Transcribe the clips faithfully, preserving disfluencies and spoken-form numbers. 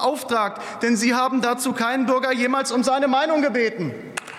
beauftragt, denn Sie haben dazu keinen Bürger jemals um seine Meinung gebeten.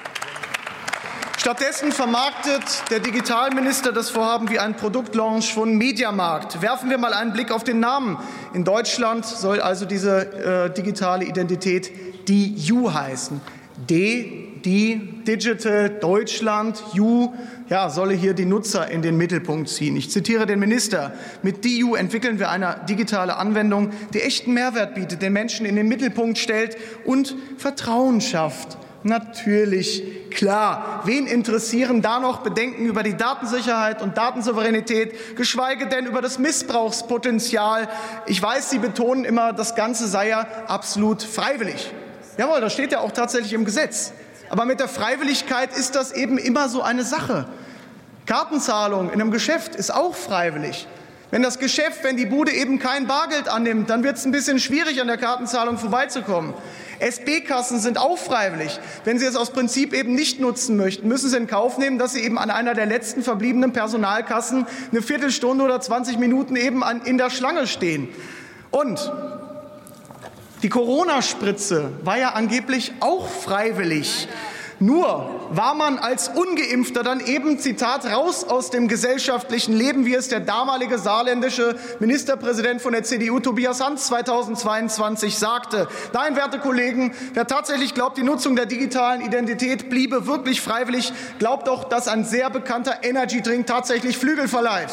Stattdessen vermarktet der Digitalminister das Vorhaben wie ein Produktlaunch von Mediamarkt. Werfen wir mal einen Blick auf den Namen. In Deutschland soll also diese äh, digitale Identität D U heißen. D, die, Digital, Deutschland, U, ja, solle hier die Nutzer in den Mittelpunkt ziehen. Ich zitiere den Minister. Mit D U entwickeln wir eine digitale Anwendung, die echten Mehrwert bietet, den Menschen in den Mittelpunkt stellt und Vertrauen schafft. Natürlich, klar. Wen interessieren da noch Bedenken über die Datensicherheit und Datensouveränität, geschweige denn über das Missbrauchspotenzial? Ich weiß, Sie betonen immer, das Ganze sei ja absolut freiwillig. Jawohl, das steht ja auch tatsächlich im Gesetz. Aber mit der Freiwilligkeit ist das eben immer so eine Sache. Kartenzahlung in einem Geschäft ist auch freiwillig. Wenn das Geschäft, wenn die Bude eben kein Bargeld annimmt, dann wird es ein bisschen schwierig, an der Kartenzahlung vorbeizukommen. S B-Kassen sind auch freiwillig. Wenn Sie es aus Prinzip eben nicht nutzen möchten, müssen Sie in Kauf nehmen, dass Sie eben an einer der letzten verbliebenen Personalkassen eine Viertelstunde oder zwanzig Minuten eben an, in der Schlange stehen. Und die Corona-Spritze war ja angeblich auch freiwillig. Nur war man als Ungeimpfter dann eben, Zitat, raus aus dem gesellschaftlichen Leben, wie es der damalige saarländische Ministerpräsident von der C D U, Tobias Hans, zweitausendzweiundzwanzig sagte. Nein, werte Kollegen, wer tatsächlich glaubt, die Nutzung der digitalen Identität bliebe wirklich freiwillig, glaubt doch, dass ein sehr bekannter Energy-Drink tatsächlich Flügel verleiht.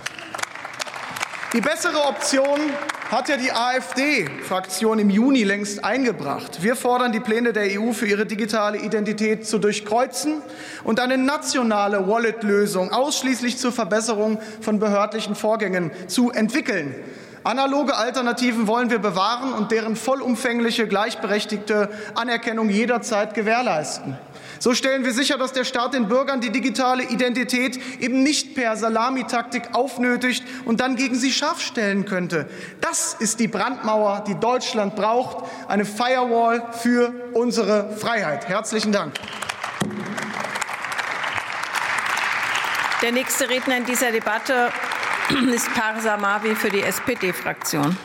Die bessere Option hat ja die AfD-Fraktion im Juni längst eingebracht. Wir fordern, die Pläne der E U für ihre digitale Identität zu durchkreuzen und eine nationale Wallet-Lösung ausschließlich zur Verbesserung von behördlichen Vorgängen zu entwickeln. Analoge Alternativen wollen wir bewahren und deren vollumfängliche, gleichberechtigte Anerkennung jederzeit gewährleisten. So stellen wir sicher, dass der Staat den Bürgern die digitale Identität eben nicht per Salamitaktik aufnötigt und dann gegen sie scharf stellen könnte. Das ist die Brandmauer, die Deutschland braucht, eine Firewall für unsere Freiheit. Herzlichen Dank. Der nächste Redner in dieser Debatte ist Parsa Mawli für die S P D-Fraktion.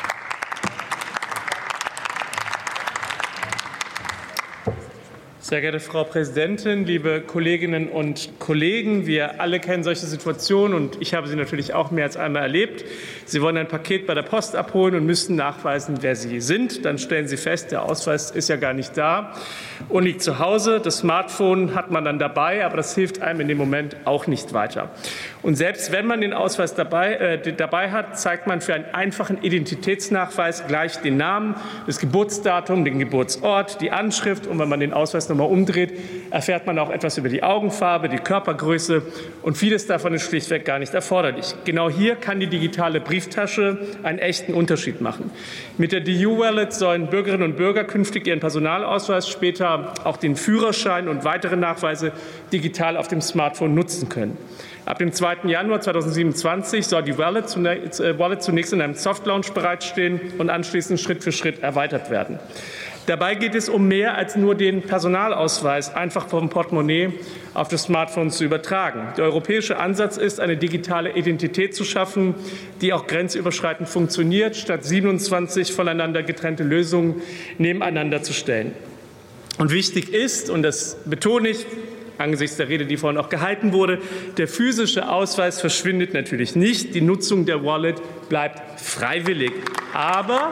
Sehr geehrte Frau Präsidentin, liebe Kolleginnen und Kollegen! Wir alle kennen solche Situationen, und ich habe sie natürlich auch mehr als einmal erlebt. Sie wollen ein Paket bei der Post abholen und müssen nachweisen, wer Sie sind. Dann stellen Sie fest, der Ausweis ist ja gar nicht da und liegt zu Hause. Das Smartphone hat man dann dabei, aber das hilft einem in dem Moment auch nicht weiter. Und selbst wenn man den Ausweis dabei, äh, dabei hat, zeigt man für einen einfachen Identitätsnachweis gleich den Namen, das Geburtsdatum, den Geburtsort, die Anschrift. Und wenn man den Ausweis nochmal umdreht, erfährt man auch etwas über die Augenfarbe, die Körpergröße, und vieles davon ist schlichtweg gar nicht erforderlich. Genau hier kann die digitale Brieftasche einen echten Unterschied machen. Mit der D U-Wallet sollen Bürgerinnen und Bürger künftig ihren Personalausweis, später auch den Führerschein und weitere Nachweise digital auf dem Smartphone nutzen können. Ab dem zweiten Januar zweitausendsiebenundzwanzig soll die Wallet zunächst in einem Soft-Launch bereitstehen und anschließend Schritt für Schritt erweitert werden. Dabei geht es um mehr als nur den Personalausweis einfach vom Portemonnaie auf das Smartphone zu übertragen. Der europäische Ansatz ist, eine digitale Identität zu schaffen, die auch grenzüberschreitend funktioniert, statt siebenundzwanzig voneinander getrennte Lösungen nebeneinander zu stellen. Und wichtig ist, und das betone ich angesichts der Rede, die vorhin auch gehalten wurde, der physische Ausweis verschwindet natürlich nicht. Die Nutzung der Wallet bleibt freiwillig. Aber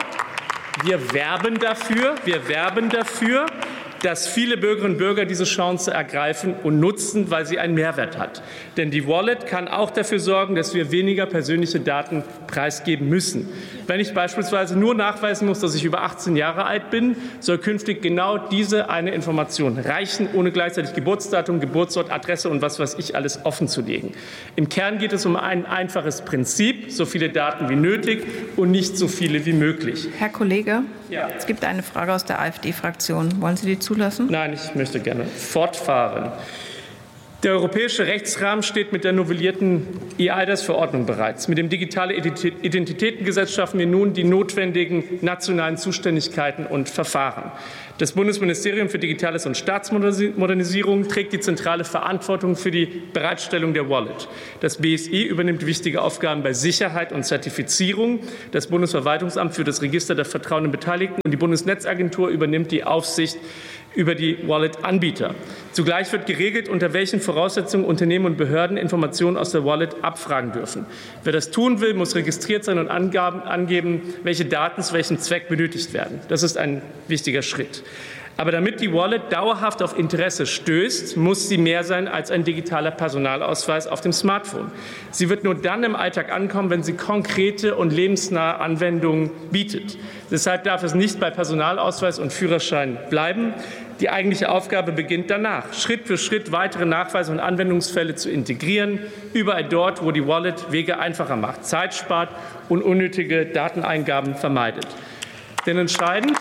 wir werben dafür, wir werben dafür, dass viele Bürgerinnen und Bürger diese Chance ergreifen und nutzen, weil sie einen Mehrwert hat. Denn die Wallet kann auch dafür sorgen, dass wir weniger persönliche Daten preisgeben müssen. Wenn ich beispielsweise nur nachweisen muss, dass ich über achtzehn Jahre alt bin, soll künftig genau diese eine Information reichen, ohne gleichzeitig Geburtsdatum, Geburtsort, Adresse und was weiß ich alles offen zu legen. Im Kern geht es um ein einfaches Prinzip, so viele Daten wie nötig und nicht so viele wie möglich. Herr Kollege, ja. Es gibt eine Frage aus der AfD-Fraktion. Wollen Sie die zulassen? Nein, ich möchte gerne fortfahren. Der europäische Rechtsrahmen steht mit der novellierten E I D A S-Verordnung bereits. Mit dem Digitale Identitätengesetz schaffen wir nun die notwendigen nationalen Zuständigkeiten und Verfahren. Das Bundesministerium für Digitales und Staatsmodernisierung trägt die zentrale Verantwortung für die Bereitstellung der Wallet. Das B S I übernimmt wichtige Aufgaben bei Sicherheit und Zertifizierung. Das Bundesverwaltungsamt für das Register der vertrauenden Beteiligten und die Bundesnetzagentur übernimmt die Aufsicht über die Wallet-Anbieter. Zugleich wird geregelt, unter welchen Voraussetzungen Unternehmen und Behörden Informationen aus der Wallet abfragen dürfen. Wer das tun will, muss registriert sein und angeben, welche Daten zu welchem Zweck benötigt werden. Das ist ein wichtiger Schritt. Aber damit die Wallet dauerhaft auf Interesse stößt, muss sie mehr sein als ein digitaler Personalausweis auf dem Smartphone. Sie wird nur dann im Alltag ankommen, wenn sie konkrete und lebensnahe Anwendungen bietet. Deshalb darf es nicht bei Personalausweis und Führerschein bleiben. Die eigentliche Aufgabe beginnt danach, Schritt für Schritt weitere Nachweise und Anwendungsfälle zu integrieren, überall dort, wo die Wallet Wege einfacher macht, Zeit spart und unnötige Dateneingaben vermeidet. Denn entscheidend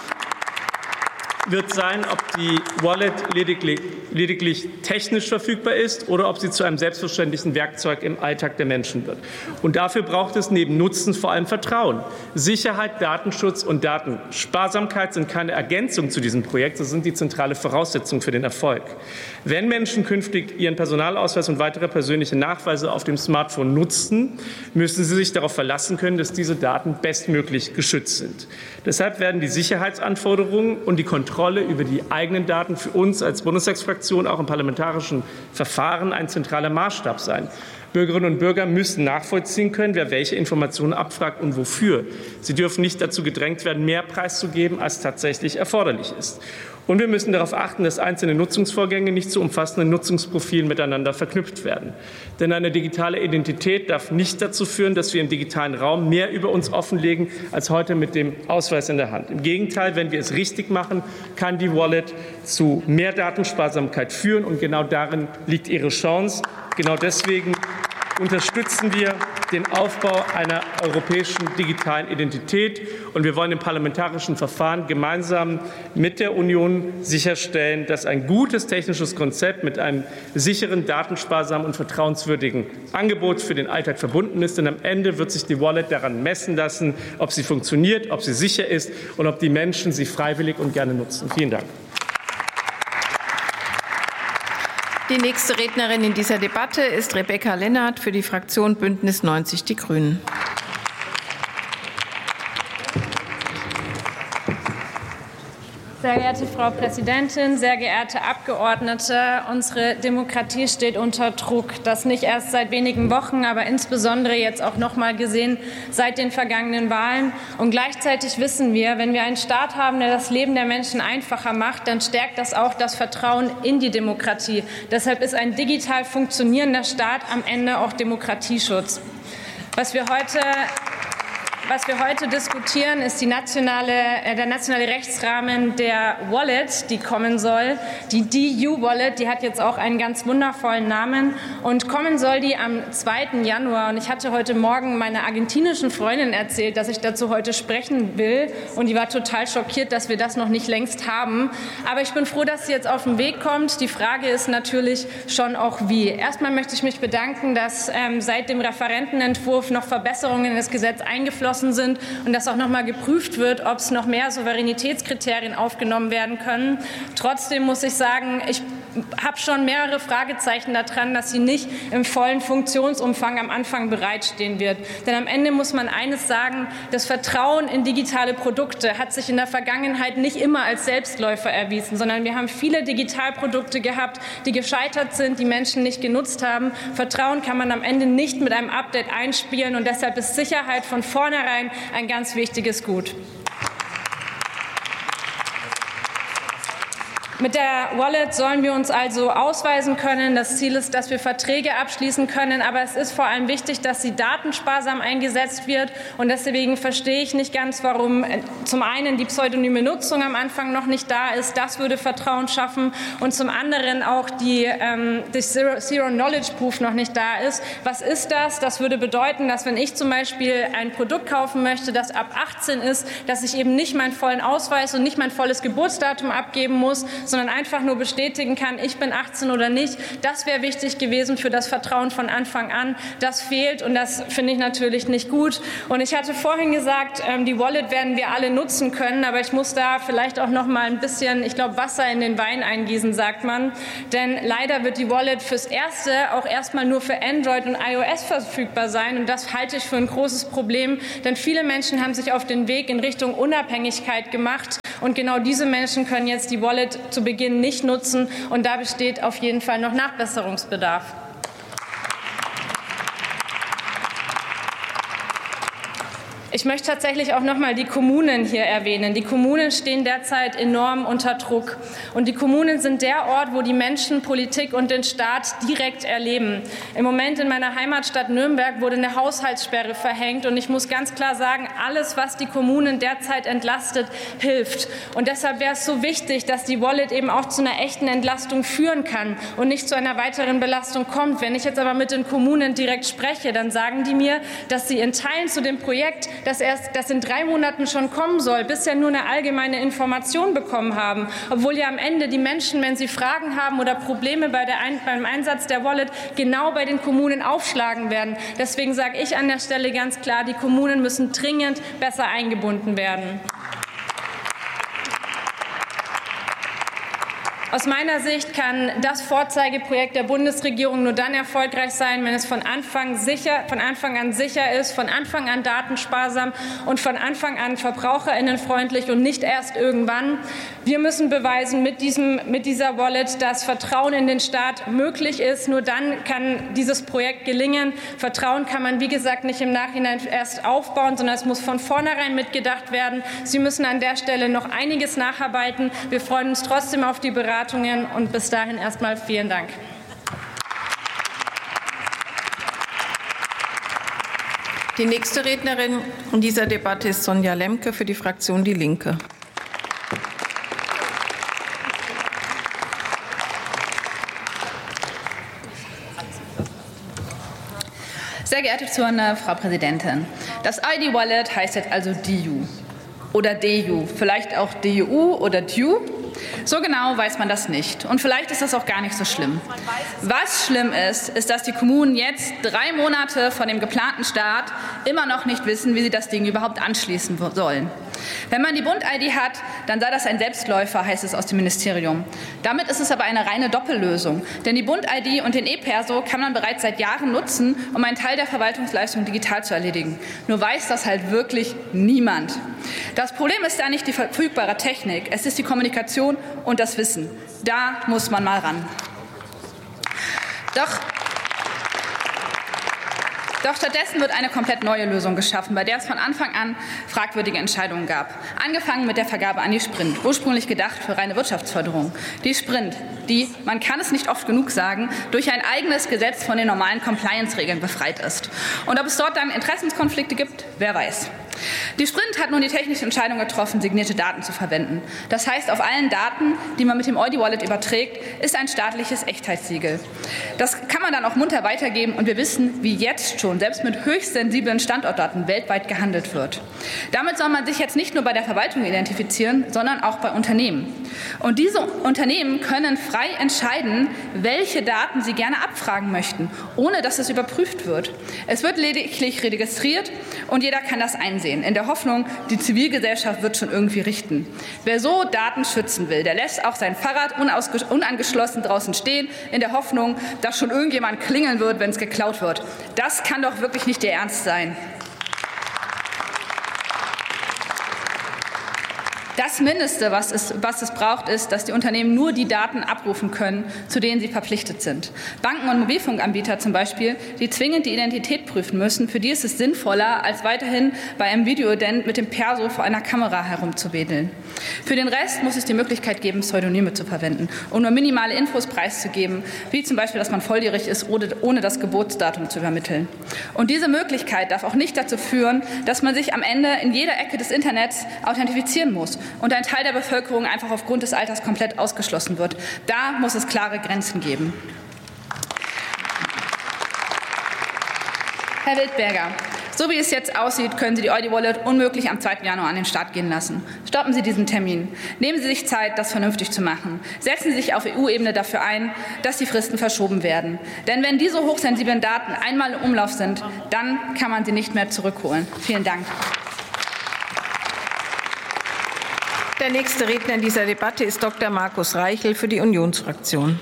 wird sein, ob die Wallet lediglich, lediglich technisch verfügbar ist oder ob sie zu einem selbstverständlichen Werkzeug im Alltag der Menschen wird. Und dafür braucht es neben Nutzen vor allem Vertrauen. Sicherheit, Datenschutz und Datensparsamkeit sind keine Ergänzung zu diesem Projekt, sie sind die zentrale Voraussetzung für den Erfolg. Wenn Menschen künftig ihren Personalausweis und weitere persönliche Nachweise auf dem Smartphone nutzen, müssen sie sich darauf verlassen können, dass diese Daten bestmöglich geschützt sind. Deshalb werden die Sicherheitsanforderungen und die Kontrolle über die eigenen Daten für uns als Bundestagsfraktion auch im parlamentarischen Verfahren ein zentraler Maßstab sein. Bürgerinnen und Bürger müssen nachvollziehen können, wer welche Informationen abfragt und wofür. Sie dürfen nicht dazu gedrängt werden, mehr preiszugeben, als tatsächlich erforderlich ist. Und wir müssen darauf achten, dass einzelne Nutzungsvorgänge nicht zu umfassenden Nutzungsprofilen miteinander verknüpft werden. Denn eine digitale Identität darf nicht dazu führen, dass wir im digitalen Raum mehr über uns offenlegen als heute mit dem Ausweis in der Hand. Im Gegenteil, wenn wir es richtig machen, kann die Wallet zu mehr Datensparsamkeit führen. Und genau darin liegt ihre Chance. Genau deswegen unterstützen wir den Aufbau einer europäischen digitalen Identität. Und wir wollen im parlamentarischen Verfahren gemeinsam mit der Union sicherstellen, dass ein gutes technisches Konzept mit einem sicheren, datensparsamen und vertrauenswürdigen Angebot für den Alltag verbunden ist. Denn am Ende wird sich die Wallet daran messen lassen, ob sie funktioniert, ob sie sicher ist und ob die Menschen sie freiwillig und gerne nutzen. Vielen Dank. Die nächste Rednerin in dieser Debatte ist Rebecca Lennart für die Fraktion Bündnis neunzig Die Grünen. Sehr geehrte Frau Präsidentin, sehr geehrte Abgeordnete, unsere Demokratie steht unter Druck. Das nicht erst seit wenigen Wochen, aber insbesondere jetzt auch noch mal gesehen seit den vergangenen Wahlen. Und gleichzeitig wissen wir, wenn wir einen Staat haben, der das Leben der Menschen einfacher macht, dann stärkt das auch das Vertrauen in die Demokratie. Deshalb ist ein digital funktionierender Staat am Ende auch Demokratieschutz. Was wir heute Was wir heute diskutieren, ist die nationale, äh, der nationale Rechtsrahmen der Wallet, die kommen soll. Die D U-Wallet, die hat jetzt auch einen ganz wundervollen Namen. Und kommen soll die am zweiten Januar. Und ich hatte heute Morgen meiner argentinischen Freundin erzählt, dass ich dazu heute sprechen will. Und die war total schockiert, dass wir das noch nicht längst haben. Aber ich bin froh, dass sie jetzt auf den Weg kommt. Die Frage ist natürlich schon auch wie. Erstmal möchte ich mich bedanken, dass ähm, seit dem Referentenentwurf noch Verbesserungen in das Gesetz eingeflossen sind und dass auch noch mal geprüft wird, ob es noch mehr Souveränitätskriterien aufgenommen werden können. Trotzdem muss ich sagen, ich habe schon mehrere Fragezeichen daran, dass sie nicht im vollen Funktionsumfang am Anfang bereitstehen wird. Denn am Ende muss man eines sagen, das Vertrauen in digitale Produkte hat sich in der Vergangenheit nicht immer als Selbstläufer erwiesen, sondern wir haben viele Digitalprodukte gehabt, die gescheitert sind, die Menschen nicht genutzt haben. Vertrauen kann man am Ende nicht mit einem Update einspielen und deshalb ist Sicherheit von vornherein ein ganz wichtiges Gut. Mit der Wallet sollen wir uns also ausweisen können. Das Ziel ist, dass wir Verträge abschließen können. Aber es ist vor allem wichtig, dass sie datensparsam eingesetzt wird. Und deswegen verstehe ich nicht ganz, warum zum einen die pseudonyme Nutzung am Anfang noch nicht da ist. Das würde Vertrauen schaffen. Und zum anderen auch die, ähm, die Zero, Zero Knowledge Proof noch nicht da ist. Was ist das? Das würde bedeuten, dass wenn ich zum Beispiel ein Produkt kaufen möchte, das ab achtzehn ist, dass ich eben nicht meinen vollen Ausweis und nicht mein volles Geburtsdatum abgeben muss, sondern einfach nur bestätigen kann, ich bin achtzehn oder nicht. Das wäre wichtig gewesen für das Vertrauen von Anfang an. Das fehlt und das finde ich natürlich nicht gut. Und ich hatte vorhin gesagt, die Wallet werden wir alle nutzen können, aber ich muss da vielleicht auch noch mal ein bisschen, ich glaube, Wasser in den Wein eingießen, sagt man. Denn leider wird die Wallet fürs Erste auch erstmal nur für Android und iOS verfügbar sein. Und das halte ich für ein großes Problem, denn viele Menschen haben sich auf den Weg in Richtung Unabhängigkeit gemacht. Und genau diese Menschen können jetzt die Wallet zu Beginn nicht nutzen. Und da besteht auf jeden Fall noch Nachbesserungsbedarf. Ich möchte tatsächlich auch noch mal die Kommunen hier erwähnen. Die Kommunen stehen derzeit enorm unter Druck. Und die Kommunen sind der Ort, wo die Menschen Politik und den Staat direkt erleben. Im Moment in meiner Heimatstadt Nürnberg wurde eine Haushaltssperre verhängt. Und ich muss ganz klar sagen, alles, was die Kommunen derzeit entlastet, hilft. Und deshalb wäre es so wichtig, dass die Wallet eben auch zu einer echten Entlastung führen kann und nicht zu einer weiteren Belastung kommt. Wenn ich jetzt aber mit den Kommunen direkt spreche, dann sagen die mir, dass sie in Teilen zu dem Projekt, das erst das in drei Monaten schon kommen soll, bisher nur eine allgemeine Information bekommen haben, obwohl ja am Ende die Menschen, wenn sie Fragen haben oder Probleme bei der Ein- beim Einsatz der Wallet, genau bei den Kommunen aufschlagen werden. Deswegen sage ich an der Stelle ganz klar, die Kommunen müssen dringend besser eingebunden werden. Aus meiner Sicht kann das Vorzeigeprojekt der Bundesregierung nur dann erfolgreich sein, wenn es von Anfang, sicher, von Anfang an sicher ist, von Anfang an datensparsam und von Anfang an verbraucherinnenfreundlich und nicht erst irgendwann. Wir müssen beweisen mit, diesem, mit dieser Wallet, dass Vertrauen in den Staat möglich ist. Nur dann kann dieses Projekt gelingen. Vertrauen kann man, wie gesagt, nicht im Nachhinein erst aufbauen, sondern es muss von vornherein mitgedacht werden. Sie müssen an der Stelle noch einiges nacharbeiten. Wir freuen uns trotzdem auf die Beratung. Und bis dahin erstmal vielen Dank. Die nächste Rednerin in dieser Debatte ist Sonja Lemke für die Fraktion Die Linke. Sehr geehrte zuhörende Frau Präsidentin, das I D-Wallet heißt jetzt also D U oder D U, vielleicht auch D U oder D U. So genau weiß man das nicht. Und vielleicht ist das auch gar nicht so schlimm. Was schlimm ist, ist, dass die Kommunen jetzt drei Monate vor dem geplanten Start immer noch nicht wissen, wie sie das Ding überhaupt anschließen sollen. Wenn man die Bund-I D hat, dann sei das ein Selbstläufer, heißt es aus dem Ministerium. Damit ist es aber eine reine Doppellösung. Denn die Bund-I D und den E-Perso kann man bereits seit Jahren nutzen, um einen Teil der Verwaltungsleistung digital zu erledigen. Nur weiß das halt wirklich niemand. Das Problem ist da nicht die verfügbare Technik, es ist die Kommunikation und das Wissen. Da muss man mal ran. Doch Doch stattdessen wird eine komplett neue Lösung geschaffen, bei der es von Anfang an fragwürdige Entscheidungen gab. Angefangen mit der Vergabe an die Sprint, ursprünglich gedacht für reine Wirtschaftsförderung. Die Sprint, die, man kann es nicht oft genug sagen, durch ein eigenes Gesetz von den normalen Compliance-Regeln befreit ist. Und ob es dort dann Interessenskonflikte gibt, wer weiß. Die Sprint hat nun die technische Entscheidung getroffen, signierte Daten zu verwenden. Das heißt, auf allen Daten, die man mit dem I D-Wallet überträgt, ist ein staatliches Echtheitssiegel. Das kann man dann auch munter weitergeben und wir wissen, wie jetzt schon, selbst mit höchst sensiblen Standortdaten weltweit gehandelt wird. Damit soll man sich jetzt nicht nur bei der Verwaltung identifizieren, sondern auch bei Unternehmen. Und diese Unternehmen können frei entscheiden, welche Daten sie gerne abfragen möchten, ohne dass es überprüft wird. Es wird lediglich registriert und jeder kann das einsehen, in der Hoffnung, die Zivilgesellschaft wird schon irgendwie richten. Wer so Daten schützen will, der lässt auch sein Fahrrad unangeschlossen draußen stehen, in der Hoffnung, dass schon irgendjemand klingeln wird, wenn es geklaut wird. Das kann doch wirklich nicht der Ernst sein. Das Mindeste, was es, was es braucht, ist, dass die Unternehmen nur die Daten abrufen können, zu denen sie verpflichtet sind. Banken und Mobilfunkanbieter zum Beispiel, die zwingend die Identität prüfen müssen, für die ist es sinnvoller, als weiterhin bei einem Videoident mit dem Perso vor einer Kamera herumzuwedeln. Für den Rest muss es die Möglichkeit geben, Pseudonyme zu verwenden und nur minimale Infos preiszugeben, wie zum Beispiel, dass man volljährig ist, ohne das Geburtsdatum zu übermitteln. Und diese Möglichkeit darf auch nicht dazu führen, dass man sich am Ende in jeder Ecke des Internets authentifizieren muss und ein Teil der Bevölkerung einfach aufgrund des Alters komplett ausgeschlossen wird. Da muss es klare Grenzen geben. Herr Wildberger, So wie es jetzt aussieht, können Sie die EuDi-Wallet unmöglich am zweiten Januar an den Start gehen lassen. Stoppen Sie diesen Termin. Nehmen Sie sich Zeit, das vernünftig zu machen. Setzen Sie sich auf E U-Ebene dafür ein, dass die Fristen verschoben werden. Denn wenn diese hochsensiblen Daten einmal im Umlauf sind, dann kann man sie nicht mehr zurückholen. Vielen Dank. Der nächste Redner in dieser Debatte ist Doktor Markus Reichel für die Unionsfraktion.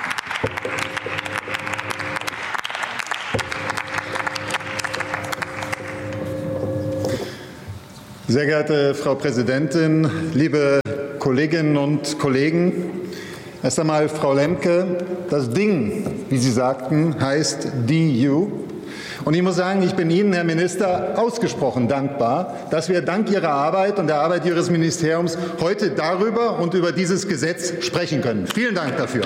Sehr geehrte Frau Präsidentin, liebe Kolleginnen und Kollegen! Erst einmal, Frau Lemke, das Ding, wie Sie sagten, heißt D U. Und ich muss sagen, ich bin Ihnen, Herr Minister, ausgesprochen dankbar, dass wir dank Ihrer Arbeit und der Arbeit Ihres Ministeriums heute darüber und über dieses Gesetz sprechen können. Vielen Dank dafür.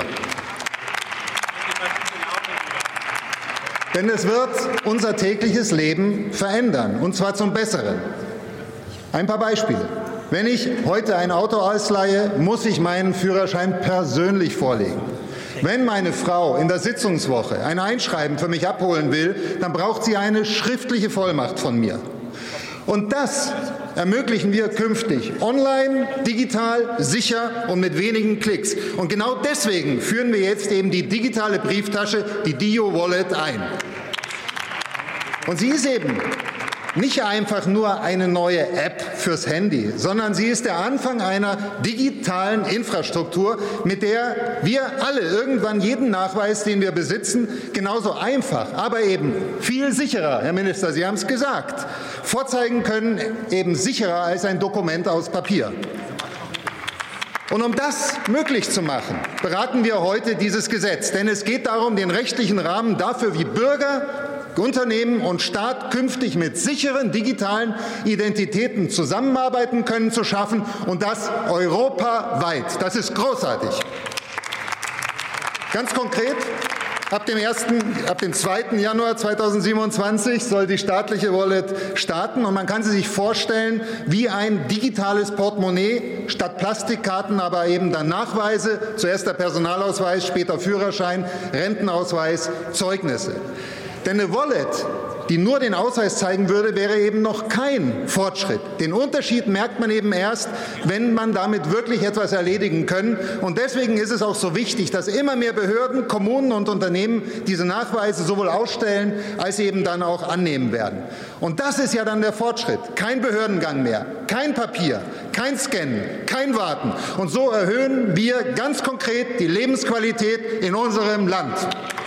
Denn es wird unser tägliches Leben verändern, und zwar zum Besseren. Ein paar Beispiele. Wenn ich heute ein Auto ausleihe, muss ich meinen Führerschein persönlich vorlegen. Wenn meine Frau in der Sitzungswoche ein Einschreiben für mich abholen will, dann braucht sie eine schriftliche Vollmacht von mir. Und das ermöglichen wir künftig online, digital, sicher und mit wenigen Klicks. Und genau deswegen führen wir jetzt eben die digitale Brieftasche, die D U-Wallet, ein. Und sie ist eben nicht einfach nur eine neue App fürs Handy, sondern sie ist der Anfang einer digitalen Infrastruktur, mit der wir alle irgendwann jeden Nachweis, den wir besitzen, genauso einfach, aber eben viel sicherer, Herr Minister, Sie haben es gesagt, vorzeigen können, eben sicherer als ein Dokument aus Papier. Und um das möglich zu machen, beraten wir heute dieses Gesetz. Denn es geht darum, den rechtlichen Rahmen dafür, wie Bürger, Unternehmen und Staat künftig mit sicheren digitalen Identitäten zusammenarbeiten können, zu schaffen, und das europaweit. Das ist großartig. Ganz konkret, ab dem, ersten, ab dem zweiten Januar zweitausendsiebenundzwanzig soll die staatliche Wallet starten, und man kann sie sich vorstellen wie ein digitales Portemonnaie, statt Plastikkarten aber eben dann Nachweise, zuerst der Personalausweis, später Führerschein, Rentenausweis, Zeugnisse. Denn eine Wallet, die nur den Ausweis zeigen würde, wäre eben noch kein Fortschritt. Den Unterschied merkt man eben erst, wenn man damit wirklich etwas erledigen kann. Und deswegen ist es auch so wichtig, dass immer mehr Behörden, Kommunen und Unternehmen diese Nachweise sowohl ausstellen als eben dann auch annehmen werden. Und das ist ja dann der Fortschritt. Kein Behördengang mehr, kein Papier, kein Scannen, kein Warten. Und so erhöhen wir ganz konkret die Lebensqualität in unserem Land.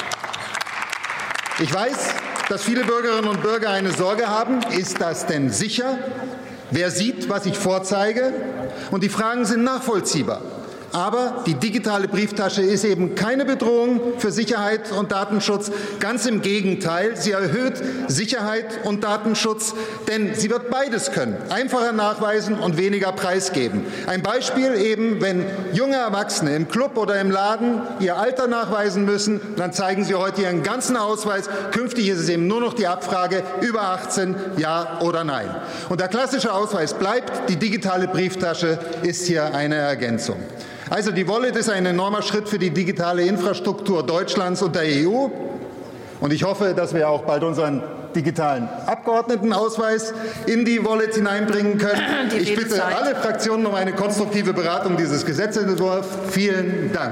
Ich weiß, dass viele Bürgerinnen und Bürger eine Sorge haben. Ist das denn sicher? Wer sieht, was ich vorzeige? Und die Fragen sind nachvollziehbar. Aber die digitale Brieftasche ist eben keine Bedrohung für Sicherheit und Datenschutz. Ganz im Gegenteil, sie erhöht Sicherheit und Datenschutz, denn sie wird beides können. Einfacher nachweisen und weniger preisgeben. Ein Beispiel eben, wenn junge Erwachsene im Club oder im Laden ihr Alter nachweisen müssen, dann zeigen sie heute ihren ganzen Ausweis. Künftig ist es eben nur noch die Abfrage über achtzehn, ja oder nein. Und der klassische Ausweis bleibt, die digitale Brieftasche ist hier eine Ergänzung. Also die Wallet ist ein enormer Schritt für die digitale Infrastruktur Deutschlands und der E U. Und ich hoffe, dass wir auch bald unseren digitalen Abgeordnetenausweis in die Wallet hineinbringen können. Ich bitte alle Fraktionen um eine konstruktive Beratung dieses Gesetzentwurfs. Vielen Dank.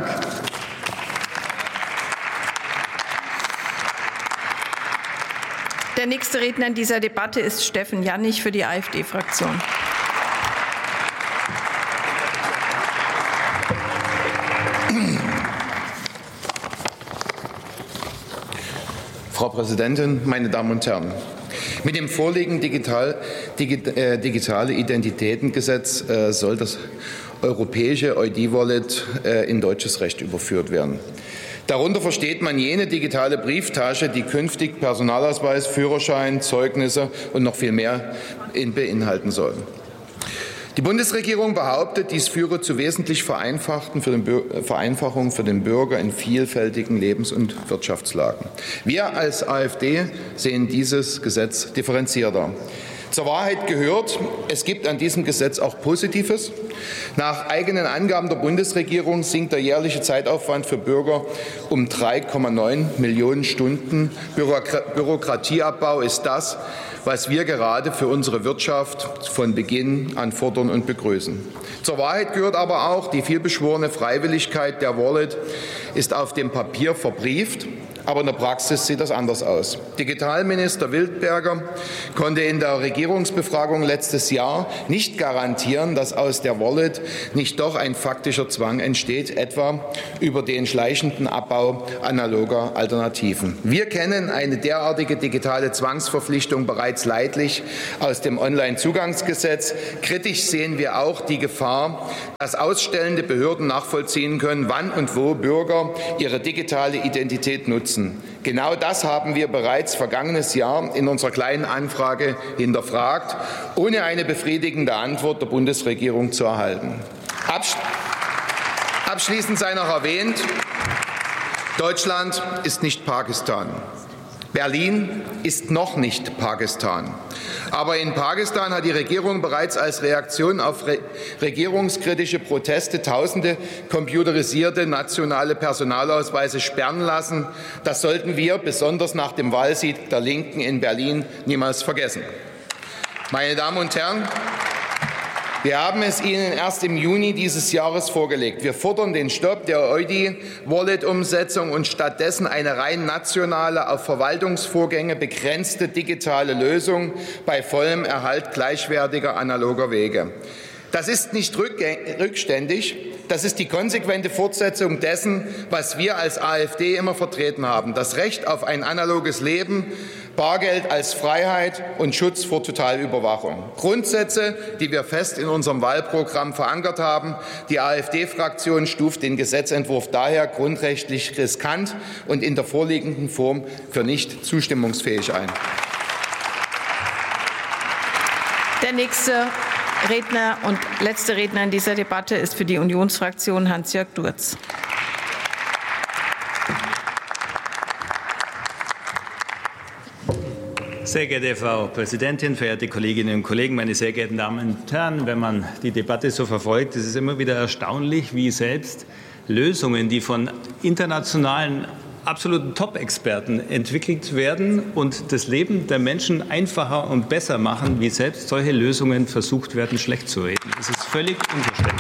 Der nächste Redner in dieser Debatte ist Steffen Jannig für die AfD-Fraktion. Frau Präsidentin, meine Damen und Herren! Mit dem vorliegenden Digital, Digi, äh, digitale Identitätengesetz äh, soll das europäische EuDi-Wallet äh, in deutsches Recht überführt werden. Darunter versteht man jene digitale Brieftasche, die künftig Personalausweis, Führerschein, Zeugnisse und noch viel mehr beinhalten soll. Die Bundesregierung behauptet, dies führe zu wesentlich Vereinfachten für den Vereinfachungen für den Bürger in vielfältigen Lebens- und Wirtschaftslagen. Wir als AfD sehen dieses Gesetz differenzierter. Zur Wahrheit gehört, es gibt an diesem Gesetz auch Positives. Nach eigenen Angaben der Bundesregierung sinkt der jährliche Zeitaufwand für Bürger um drei Komma neun Millionen Stunden. Bürokratieabbau ist das, was wir gerade für unsere Wirtschaft von Beginn an fordern und begrüßen. Zur Wahrheit gehört aber auch, die vielbeschworene Freiwilligkeit der Wallet ist auf dem Papier verbrieft. Aber in der Praxis sieht das anders aus. Digitalminister Wildberger konnte in der Regierungsbefragung letztes Jahr nicht garantieren, dass aus der Wallet nicht doch ein faktischer Zwang entsteht, etwa über den schleichenden Abbau analoger Alternativen. Wir kennen eine derartige digitale Zwangsverpflichtung bereits leidlich aus dem Onlinezugangsgesetz. Kritisch sehen wir auch die Gefahr, dass ausstellende Behörden nachvollziehen können, wann und wo Bürger ihre digitale Identität nutzen. Genau das haben wir bereits vergangenes Jahr in unserer Kleinen Anfrage hinterfragt, ohne eine befriedigende Antwort der Bundesregierung zu erhalten. Abschließend sei noch erwähnt, Deutschland ist nicht Pakistan. Berlin ist noch nicht Pakistan. Aber in Pakistan hat die Regierung bereits als Reaktion auf re regierungskritische Proteste tausende computerisierte nationale Personalausweise sperren lassen. Das sollten wir, besonders nach dem Wahlsieg der Linken in Berlin, niemals vergessen. Meine Damen und Herren, wir haben es Ihnen erst im Juni dieses Jahres vorgelegt. Wir fordern den Stopp der E U D I-Wallet-Umsetzung und stattdessen eine rein nationale, auf Verwaltungsvorgänge begrenzte digitale Lösung bei vollem Erhalt gleichwertiger analoger Wege. Das ist nicht rückständig. Das ist die konsequente Fortsetzung dessen, was wir als AfD immer vertreten haben. Das Recht auf ein analoges Leben, Bargeld als Freiheit und Schutz vor Totalüberwachung. Grundsätze, die wir fest in unserem Wahlprogramm verankert haben. Die AfD-Fraktion stuft den Gesetzentwurf daher grundrechtlich riskant und in der vorliegenden Form für nicht zustimmungsfähig ein. Der nächste Redner und letzte Redner in dieser Debatte ist für die Unionsfraktion Hans-Jörg Durz. Sehr geehrte Frau Präsidentin, verehrte Kolleginnen und Kollegen, meine sehr geehrten Damen und Herren! Wenn man die Debatte so verfolgt, ist es immer wieder erstaunlich, wie selbst Lösungen, die von internationalen absoluten Top-Experten entwickelt werden und das Leben der Menschen einfacher und besser machen, wie selbst solche Lösungen versucht werden, schlecht zu reden. Das ist völlig unverständlich.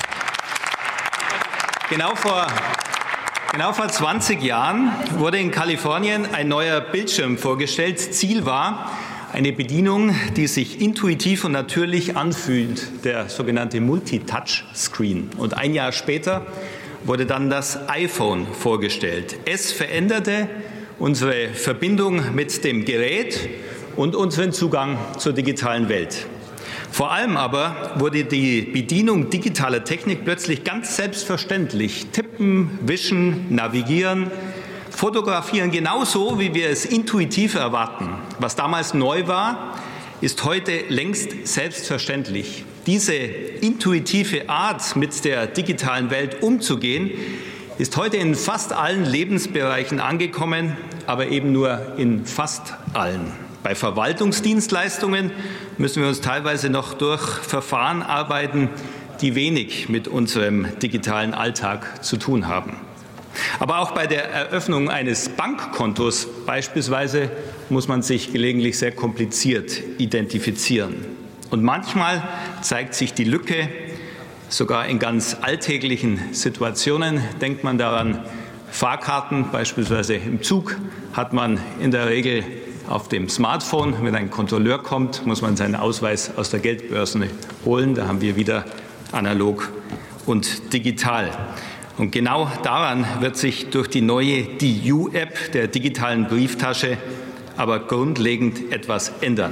Genau vor, genau vor zwanzig Jahren wurde in Kalifornien ein neuer Bildschirm vorgestellt. Ziel war eine Bedienung, die sich intuitiv und natürlich anfühlt, der sogenannte Multitouch-Screen. Und ein Jahr später wurde dann das iPhone vorgestellt. Es veränderte unsere Verbindung mit dem Gerät und unseren Zugang zur digitalen Welt. Vor allem aber wurde die Bedienung digitaler Technik plötzlich ganz selbstverständlich. Tippen, wischen, navigieren, fotografieren, genauso wie wir es intuitiv erwarten. Was damals neu war, ist heute längst selbstverständlich. Diese intuitive Art, mit der digitalen Welt umzugehen, ist heute in fast allen Lebensbereichen angekommen, aber eben nur in fast allen. Bei Verwaltungsdienstleistungen müssen wir uns teilweise noch durch Verfahren arbeiten, die wenig mit unserem digitalen Alltag zu tun haben. Aber auch bei der Eröffnung eines Bankkontos beispielsweise muss man sich gelegentlich sehr kompliziert identifizieren. Und manchmal zeigt sich die Lücke sogar in ganz alltäglichen Situationen. Denkt man daran, Fahrkarten, beispielsweise im Zug, hat man in der Regel auf dem Smartphone. Wenn ein Kontrolleur kommt, muss man seinen Ausweis aus der Geldbörse holen. Da haben wir wieder analog und digital. Und genau daran wird sich durch die neue D U-App der digitalen Brieftasche aber grundlegend etwas ändern.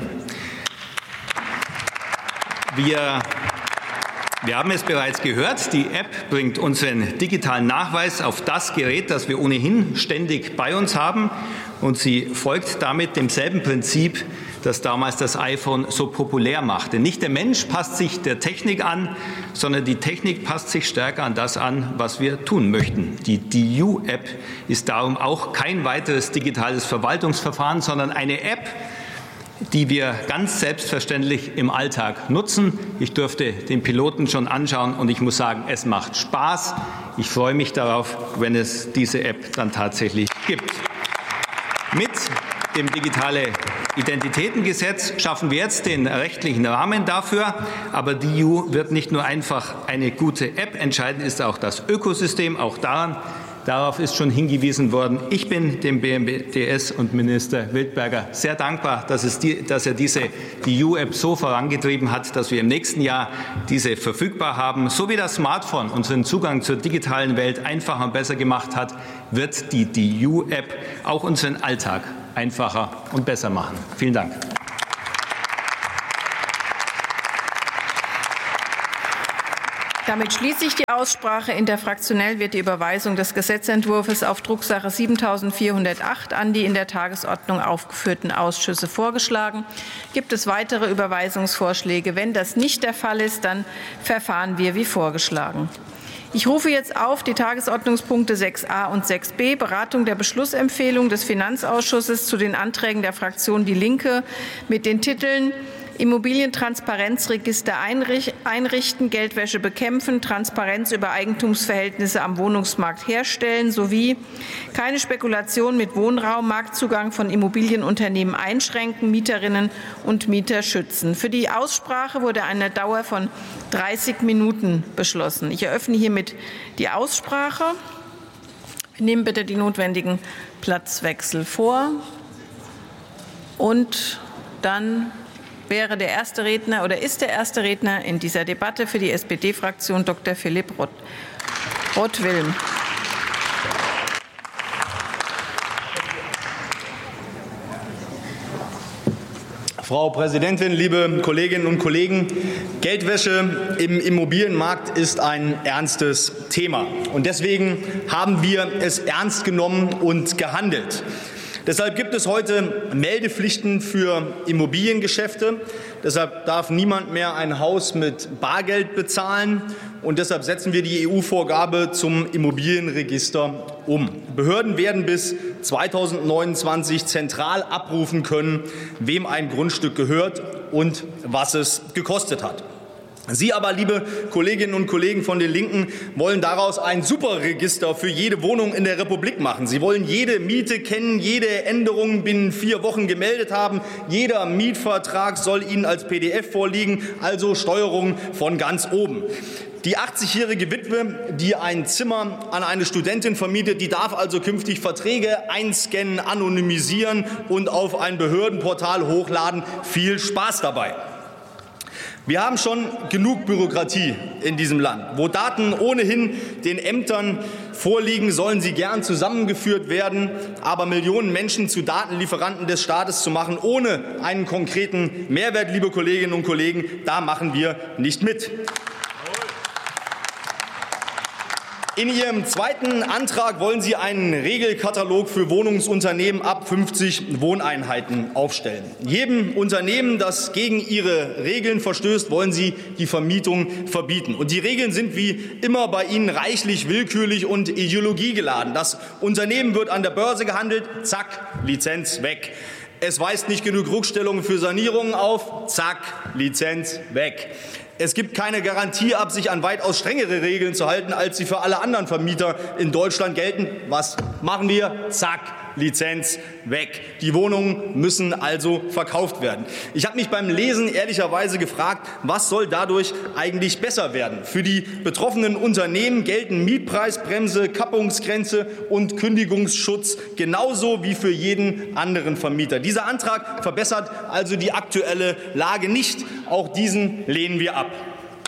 Wir, wir haben es bereits gehört, die App bringt unseren digitalen Nachweis auf das Gerät, das wir ohnehin ständig bei uns haben. Und sie folgt damit demselben Prinzip, das damals das iPhone so populär machte. Nicht der Mensch passt sich der Technik an, sondern die Technik passt sich stärker an das an, was wir tun möchten. Die D U-App ist darum auch kein weiteres digitales Verwaltungsverfahren, sondern eine App, die wir ganz selbstverständlich im Alltag nutzen. Ich durfte den Piloten schon anschauen und ich muss sagen, es macht Spaß. Ich freue mich darauf, wenn es diese App dann tatsächlich gibt. Mit dem digitalen Identitätengesetz schaffen wir jetzt den rechtlichen Rahmen dafür. Aber die E U wird nicht nur einfach eine gute App, entscheidend ist auch das Ökosystem. Auch daran Darauf ist schon hingewiesen worden. Ich bin dem B M D S und Minister Wildberger sehr dankbar, dass, es die, dass er diese die E U-App so vorangetrieben hat, dass wir im nächsten Jahr diese verfügbar haben. So wie das Smartphone unseren Zugang zur digitalen Welt einfacher und besser gemacht hat, wird die, die E U-App auch unseren Alltag einfacher und besser machen. Vielen Dank. Damit schließe ich die Aussprache. Interfraktionell wird die Überweisung des Gesetzentwurfs auf Drucksache siebentausendvierhundertacht an die in der Tagesordnung aufgeführten Ausschüsse vorgeschlagen. Gibt es weitere Überweisungsvorschläge? Wenn das nicht der Fall ist, dann verfahren wir wie vorgeschlagen. Ich rufe jetzt auf die Tagesordnungspunkte sechs a und sechs b, Beratung der Beschlussempfehlung des Finanzausschusses zu den Anträgen der Fraktion Die Linke mit den Titeln Immobilientransparenzregister einrichten, Geldwäsche bekämpfen, Transparenz über Eigentumsverhältnisse am Wohnungsmarkt herstellen sowie keine Spekulation mit Wohnraum, Marktzugang von Immobilienunternehmen einschränken, Mieterinnen und Mieter schützen. Für die Aussprache wurde eine Dauer von dreißig Minuten beschlossen. Ich eröffne hiermit die Aussprache. Wir nehmen bitte die notwendigen Platzwechsel vor. Und dann wäre der erste Redner oder ist der erste Redner in dieser Debatte für die S P D-Fraktion Doktor Philipp Roth-Wilm. Frau Präsidentin, liebe Kolleginnen und Kollegen! Geldwäsche im Immobilienmarkt ist ein ernstes Thema. Und deswegen haben wir es ernst genommen und gehandelt. Deshalb gibt es heute Meldepflichten für Immobiliengeschäfte. Deshalb darf niemand mehr ein Haus mit Bargeld bezahlen. Und deshalb setzen wir die E U-Vorgabe zum Immobilienregister um. Behörden werden bis zweitausendneunundzwanzig zentral abrufen können, wem ein Grundstück gehört und was es gekostet hat. Sie aber, liebe Kolleginnen und Kollegen von den Linken, wollen daraus ein Superregister für jede Wohnung in der Republik machen. Sie wollen jede Miete kennen, jede Änderung binnen vier Wochen gemeldet haben. Jeder Mietvertrag soll Ihnen als P D F vorliegen, also Steuerung von ganz oben. Die achtzigjährige Witwe, die ein Zimmer an eine Studentin vermietet, die darf also künftig Verträge einscannen, anonymisieren und auf ein Behördenportal hochladen. Viel Spaß dabei! Wir haben schon genug Bürokratie in diesem Land. Wo Daten ohnehin den Ämtern vorliegen, sollen sie gern zusammengeführt werden. Aber Millionen Menschen zu Datenlieferanten des Staates zu machen, ohne einen konkreten Mehrwert, liebe Kolleginnen und Kollegen, da machen wir nicht mit. In Ihrem zweiten Antrag wollen Sie einen Regelkatalog für Wohnungsunternehmen ab fünfzig Wohneinheiten aufstellen. Jedem Unternehmen, das gegen Ihre Regeln verstößt, wollen Sie die Vermietung verbieten. Und die Regeln sind wie immer bei Ihnen reichlich willkürlich und ideologiegeladen. Das Unternehmen wird an der Börse gehandelt, zack, Lizenz weg. Es weist nicht genug Rückstellungen für Sanierungen auf, zack, Lizenz weg. Es gibt keine Garantie ab, sich an weitaus strengere Regeln zu halten, als sie für alle anderen Vermieter in Deutschland gelten. Was machen wir? Zack, Lizenz weg. Die Wohnungen müssen also verkauft werden. Ich habe mich beim Lesen ehrlicherweise gefragt, was soll dadurch eigentlich besser werden? Für die betroffenen Unternehmen gelten Mietpreisbremse, Kappungsgrenze und Kündigungsschutz genauso wie für jeden anderen Vermieter. Dieser Antrag verbessert also die aktuelle Lage nicht. Auch diesen lehnen wir ab.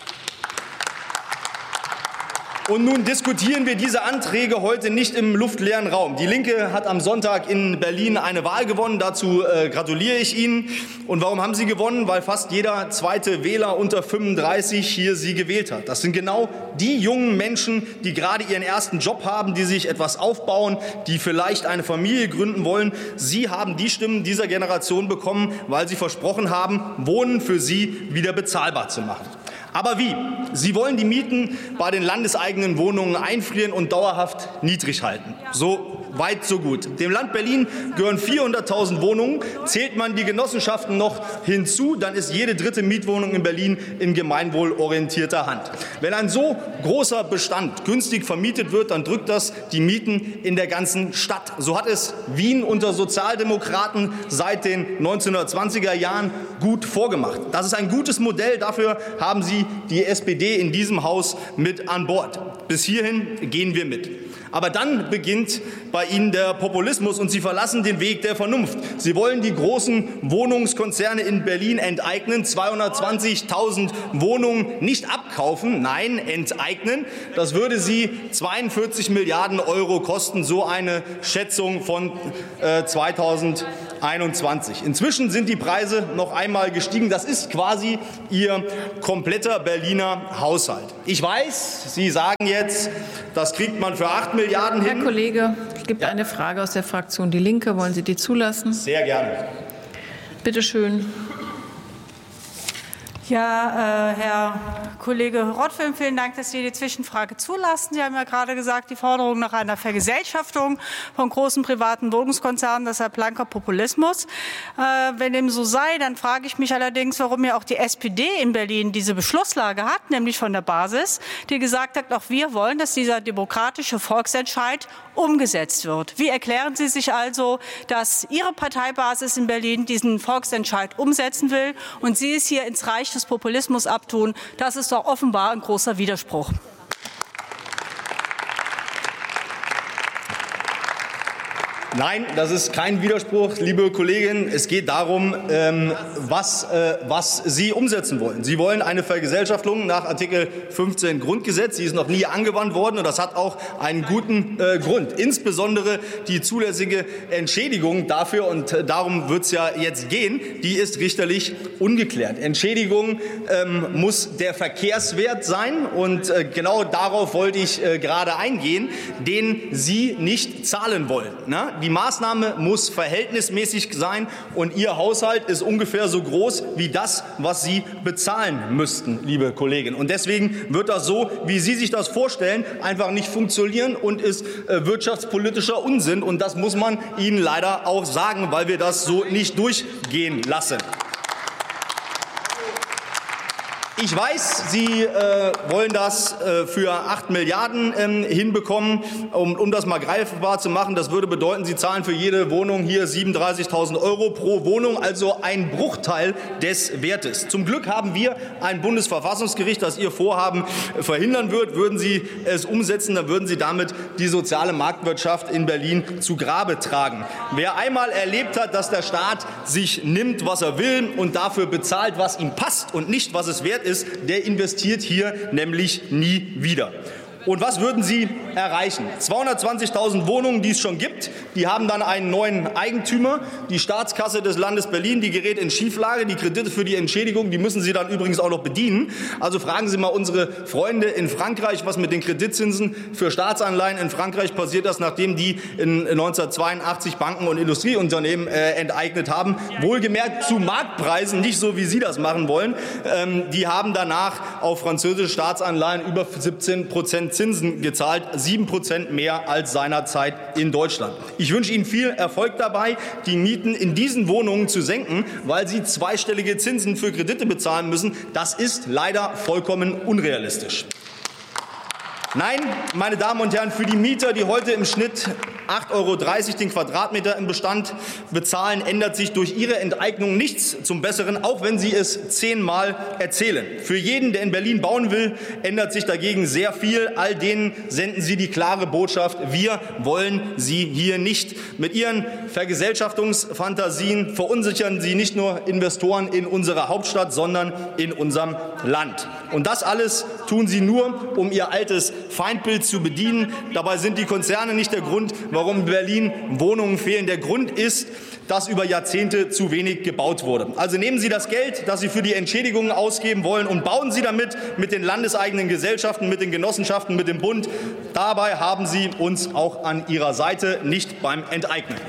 Und nun diskutieren wir diese Anträge heute nicht im luftleeren Raum. Die Linke hat am Sonntag in Berlin eine Wahl gewonnen. Dazu äh, gratuliere ich Ihnen. Und warum haben Sie gewonnen? Weil fast jeder zweite Wähler unter fünfunddreißig hier Sie gewählt hat. Das sind genau die jungen Menschen, die gerade ihren ersten Job haben, die sich etwas aufbauen, die vielleicht eine Familie gründen wollen. Sie haben die Stimmen dieser Generation bekommen, weil Sie versprochen haben, Wohnen für sie wieder bezahlbar zu machen. Aber wie? Sie wollen die Mieten bei den landeseigenen Wohnungen einfrieren und dauerhaft niedrig halten. So weit so gut. Dem Land Berlin gehören vierhunderttausend Wohnungen. Zählt man die Genossenschaften noch hinzu, dann ist jede dritte Mietwohnung in Berlin in gemeinwohlorientierter Hand. Wenn ein so großer Bestand günstig vermietet wird, dann drückt das die Mieten in der ganzen Stadt. So hat es Wien unter Sozialdemokraten seit den neunzehnhundertzwanziger Jahren gut vorgemacht. Das ist ein gutes Modell. Dafür haben Sie die S P D in diesem Haus mit an Bord. Bis hierhin gehen wir mit. Aber dann beginnt bei Ihnen der Populismus und Sie verlassen den Weg der Vernunft. Sie wollen die großen Wohnungskonzerne in Berlin enteignen, zweihundertzwanzigtausend Wohnungen nicht abkaufen, nein, enteignen. Das würde Sie zweiundvierzig Milliarden Euro kosten, so eine Schätzung von äh, zweitausendeinundzwanzig. Inzwischen sind die Preise noch einmal gestiegen. Das ist quasi Ihr kompletter Berliner Haushalt. Ich weiß, Sie sagen jetzt, das kriegt man für acht Milliarden hin. Herr Kollege, es gibt ja eine Frage aus der Fraktion Die Linke. Wollen Sie die zulassen? Sehr gerne. Bitte schön. Ja, äh, Herr Kollege Rottwilm, vielen Dank, dass Sie die Zwischenfrage zulassen. Sie haben ja gerade gesagt, die Forderung nach einer Vergesellschaftung von großen privaten Wohnungskonzernen, das sei blanker Populismus. Äh, wenn dem so sei, dann frage ich mich allerdings, warum ja auch die S P D in Berlin diese Beschlusslage hat, nämlich von der Basis, die gesagt hat, auch wir wollen, dass dieser demokratische Volksentscheid umgesetzt wird. Wie erklären Sie sich also, dass Ihre Parteibasis in Berlin diesen Volksentscheid umsetzen will und Sie es hier ins Reich des Populismus abtun? Das ist doch offenbar ein großer Widerspruch. Nein, das ist kein Widerspruch, liebe Kollegin. Es geht darum, ähm, was, äh, was Sie umsetzen wollen. Sie wollen eine Vergesellschaftung nach Artikel fünfzehn Grundgesetz. Die ist noch nie angewandt worden, und das hat auch einen guten äh, Grund. Insbesondere die zulässige Entschädigung dafür, und äh, darum wird es ja jetzt gehen, die ist richterlich ungeklärt. Entschädigung ähm, muss der Verkehrswert sein, und äh, genau darauf wollte ich äh, gerade eingehen, den Sie nicht zahlen wollen. Ne? Die Maßnahme muss verhältnismäßig sein, und Ihr Haushalt ist ungefähr so groß wie das, was Sie bezahlen müssten, liebe Kollegin. Und deswegen wird das so, wie Sie sich das vorstellen, einfach nicht funktionieren und ist äh, wirtschaftspolitischer Unsinn. Und das muss man Ihnen leider auch sagen, weil wir das so nicht durchgehen lassen. Ich weiß, Sie äh, wollen das äh, für acht Milliarden ähm, hinbekommen. Um, um das mal greifbar zu machen, das würde bedeuten, Sie zahlen für jede Wohnung hier siebenunddreißigtausend Euro pro Wohnung, also ein Bruchteil des Wertes. Zum Glück haben wir ein Bundesverfassungsgericht, das Ihr Vorhaben verhindern wird. Würden Sie es umsetzen, dann würden Sie damit die soziale Marktwirtschaft in Berlin zu Grabe tragen. Wer einmal erlebt hat, dass der Staat sich nimmt, was er will, und dafür bezahlt, was ihm passt und nicht, was es wert ist, ist, der investiert hier nämlich nie wieder. Und was würden Sie erreichen? zweihundertzwanzigtausend Wohnungen, die es schon gibt, die haben dann einen neuen Eigentümer. Die Staatskasse des Landes Berlin, die gerät in Schieflage. Die Kredite für die Entschädigung, die müssen Sie dann übrigens auch noch bedienen. Also fragen Sie mal unsere Freunde in Frankreich, was mit den Kreditzinsen für Staatsanleihen in Frankreich passiert ist, nachdem die in neunzehnhundertzweiundachtzig Banken und Industrieunternehmen äh, enteignet haben. Wohlgemerkt zu Marktpreisen, nicht so, wie Sie das machen wollen. Ähm, die haben danach auf französische Staatsanleihen über siebzehn Prozent Zinsen gezahlt, sieben Prozent mehr als seinerzeit in Deutschland. Ich wünsche Ihnen viel Erfolg dabei, die Mieten in diesen Wohnungen zu senken, weil Sie zweistellige Zinsen für Kredite bezahlen müssen. Das ist leider vollkommen unrealistisch. Nein, meine Damen und Herren, für die Mieter, die heute im Schnitt acht Euro dreißig den Quadratmeter im Bestand bezahlen, ändert sich durch Ihre Enteignung nichts zum Besseren, auch wenn Sie es zehnmal erzählen. Für jeden, der in Berlin bauen will, ändert sich dagegen sehr viel. All denen senden Sie die klare Botschaft: Wir wollen Sie hier nicht. Mit Ihren Vergesellschaftungsfantasien verunsichern Sie nicht nur Investoren in unserer Hauptstadt, sondern in unserem Land. Und das alles tun Sie nur, um Ihr altes Feindbild zu bedienen. Dabei sind die Konzerne nicht der Grund, warum in Berlin Wohnungen fehlen. Der Grund ist, dass über Jahrzehnte zu wenig gebaut wurde. Also nehmen Sie das Geld, das Sie für die Entschädigungen ausgeben wollen, und bauen Sie damit mit den landeseigenen Gesellschaften, mit den Genossenschaften, mit dem Bund. Dabei haben Sie uns auch an Ihrer Seite, nicht beim Enteignen.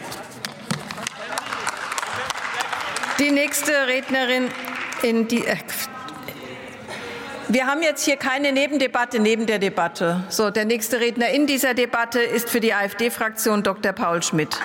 Die nächste Rednerin in die... Äh, Wir haben jetzt hier keine Nebendebatte neben der Debatte. So, der nächste Redner in dieser Debatte ist für die AfD-Fraktion Doktor Paul Schmidt.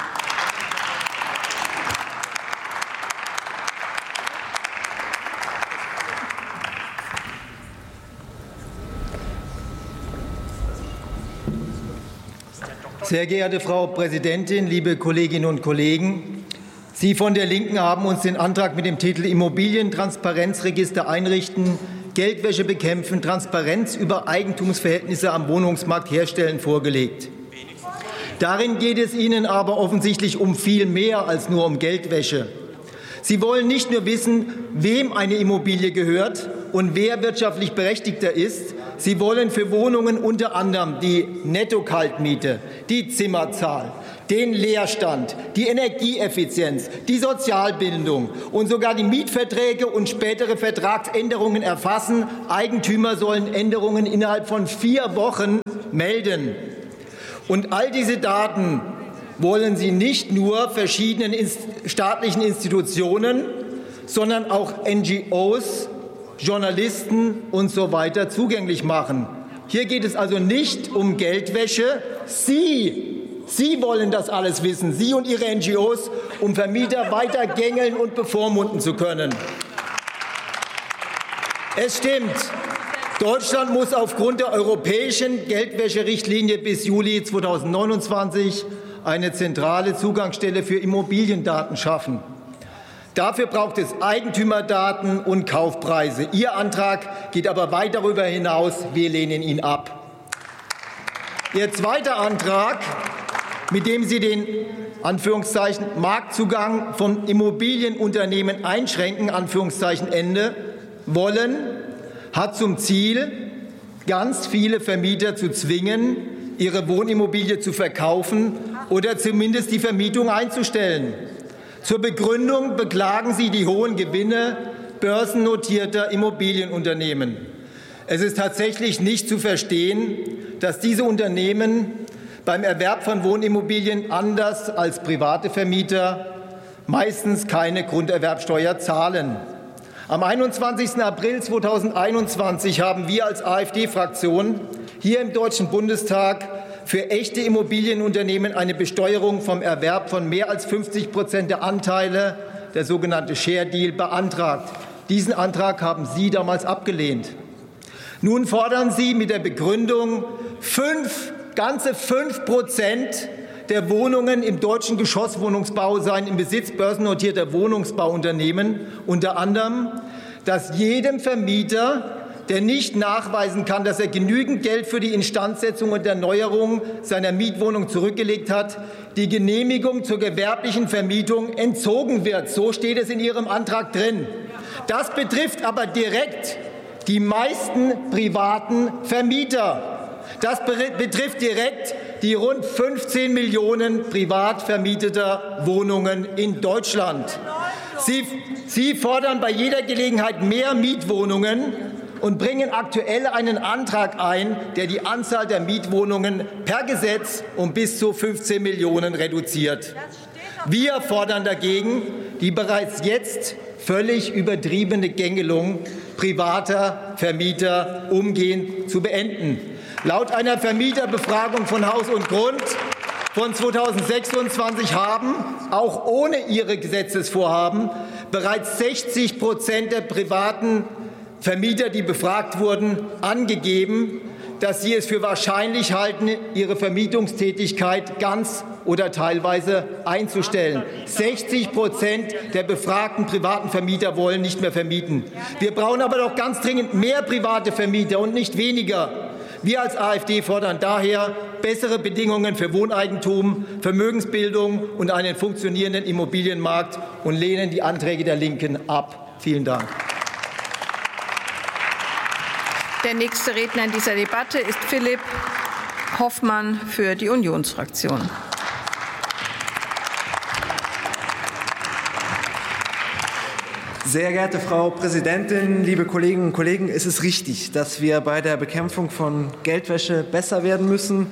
Sehr geehrte Frau Präsidentin, liebe Kolleginnen und Kollegen! Sie von der Linken haben uns den Antrag mit dem Titel Immobilientransparenzregister einrichten, Geldwäsche bekämpfen, Transparenz über Eigentumsverhältnisse am Wohnungsmarkt herstellen vorgelegt. Darin geht es Ihnen aber offensichtlich um viel mehr als nur um Geldwäsche. Sie wollen nicht nur wissen, wem eine Immobilie gehört und wer wirtschaftlich Berechtigter ist. Sie wollen für Wohnungen unter anderem die Netto-Kaltmiete, die Zimmerzahl, den Leerstand, die Energieeffizienz, die Sozialbindung und sogar die Mietverträge und spätere Vertragsänderungen erfassen. Eigentümer sollen Änderungen innerhalb von vier Wochen melden. Und all diese Daten wollen Sie nicht nur verschiedenen staatlichen Institutionen, sondern auch N G Os, Journalisten und so weiter zugänglich machen. Hier geht es also nicht um Geldwäsche. Sie, Sie wollen das alles wissen, Sie und Ihre N G Os, um Vermieter weiter gängeln und bevormunden zu können. Es stimmt, Deutschland muss aufgrund der europäischen Geldwäscherichtlinie bis Juli zweitausendneunundzwanzig eine zentrale Zugangsstelle für Immobiliendaten schaffen. Dafür braucht es Eigentümerdaten und Kaufpreise. Ihr Antrag geht aber weit darüber hinaus. Wir lehnen ihn ab. Ihr zweiter Antrag, mit dem Sie den Anführungszeichen, Marktzugang von Immobilienunternehmen einschränken, Anführungszeichen, Ende, wollen, hat zum Ziel, ganz viele Vermieter zu zwingen, ihre Wohnimmobilie zu verkaufen oder zumindest die Vermietung einzustellen. Zur Begründung beklagen Sie die hohen Gewinne börsennotierter Immobilienunternehmen. Es ist tatsächlich nicht zu verstehen, dass diese Unternehmen beim Erwerb von Wohnimmobilien anders als private Vermieter meistens keine Grunderwerbsteuer zahlen. Am einundzwanzigsten April zweitausendeinundzwanzig haben wir als AfD-Fraktion hier im Deutschen Bundestag für echte Immobilienunternehmen eine Besteuerung vom Erwerb von mehr als fünfzig Prozent der Anteile, der sogenannte Share Deal, beantragt. Diesen Antrag haben Sie damals abgelehnt. Nun fordern Sie mit der Begründung, fünf, ganze fünf Prozent der Wohnungen im deutschen Geschosswohnungsbau seien im Besitz börsennotierter Wohnungsbauunternehmen, unter anderem, dass jedem Vermieter, der nicht nachweisen kann, dass er genügend Geld für die Instandsetzung und Erneuerung seiner Mietwohnung zurückgelegt hat, die Genehmigung zur gewerblichen Vermietung entzogen wird. So steht es in Ihrem Antrag drin. Das betrifft aber direkt die meisten privaten Vermieter. Das betrifft direkt die rund fünfzehn Millionen privat vermieteter Wohnungen in Deutschland. Sie, Sie fordern bei jeder Gelegenheit mehr Mietwohnungen und bringen aktuell einen Antrag ein, der die Anzahl der Mietwohnungen per Gesetz um bis zu fünfzehn Millionen reduziert. Wir fordern dagegen die bereits jetzt völlig übertriebene Gängelung privater Vermieter umgehend zu beenden. Laut einer Vermieterbefragung von Haus und Grund von zweitausendsechsundzwanzig haben, auch ohne ihre Gesetzesvorhaben, bereits sechzig Prozent der privaten Vermieter, die befragt wurden, angegeben, dass sie es für wahrscheinlich halten, ihre Vermietungstätigkeit ganz oder teilweise einzustellen. sechzig Prozent der befragten privaten Vermieter wollen nicht mehr vermieten. Wir brauchen aber doch ganz dringend mehr private Vermieter und nicht weniger. Wir als AfD fordern daher bessere Bedingungen für Wohneigentum, Vermögensbildung und einen funktionierenden Immobilienmarkt und lehnen die Anträge der Linken ab. Vielen Dank. Der nächste Redner in dieser Debatte ist Philipp Hoffmann für die Unionsfraktion. Sehr geehrte Frau Präsidentin, liebe Kolleginnen und Kollegen! Es ist richtig, dass wir bei der Bekämpfung von Geldwäsche besser werden müssen.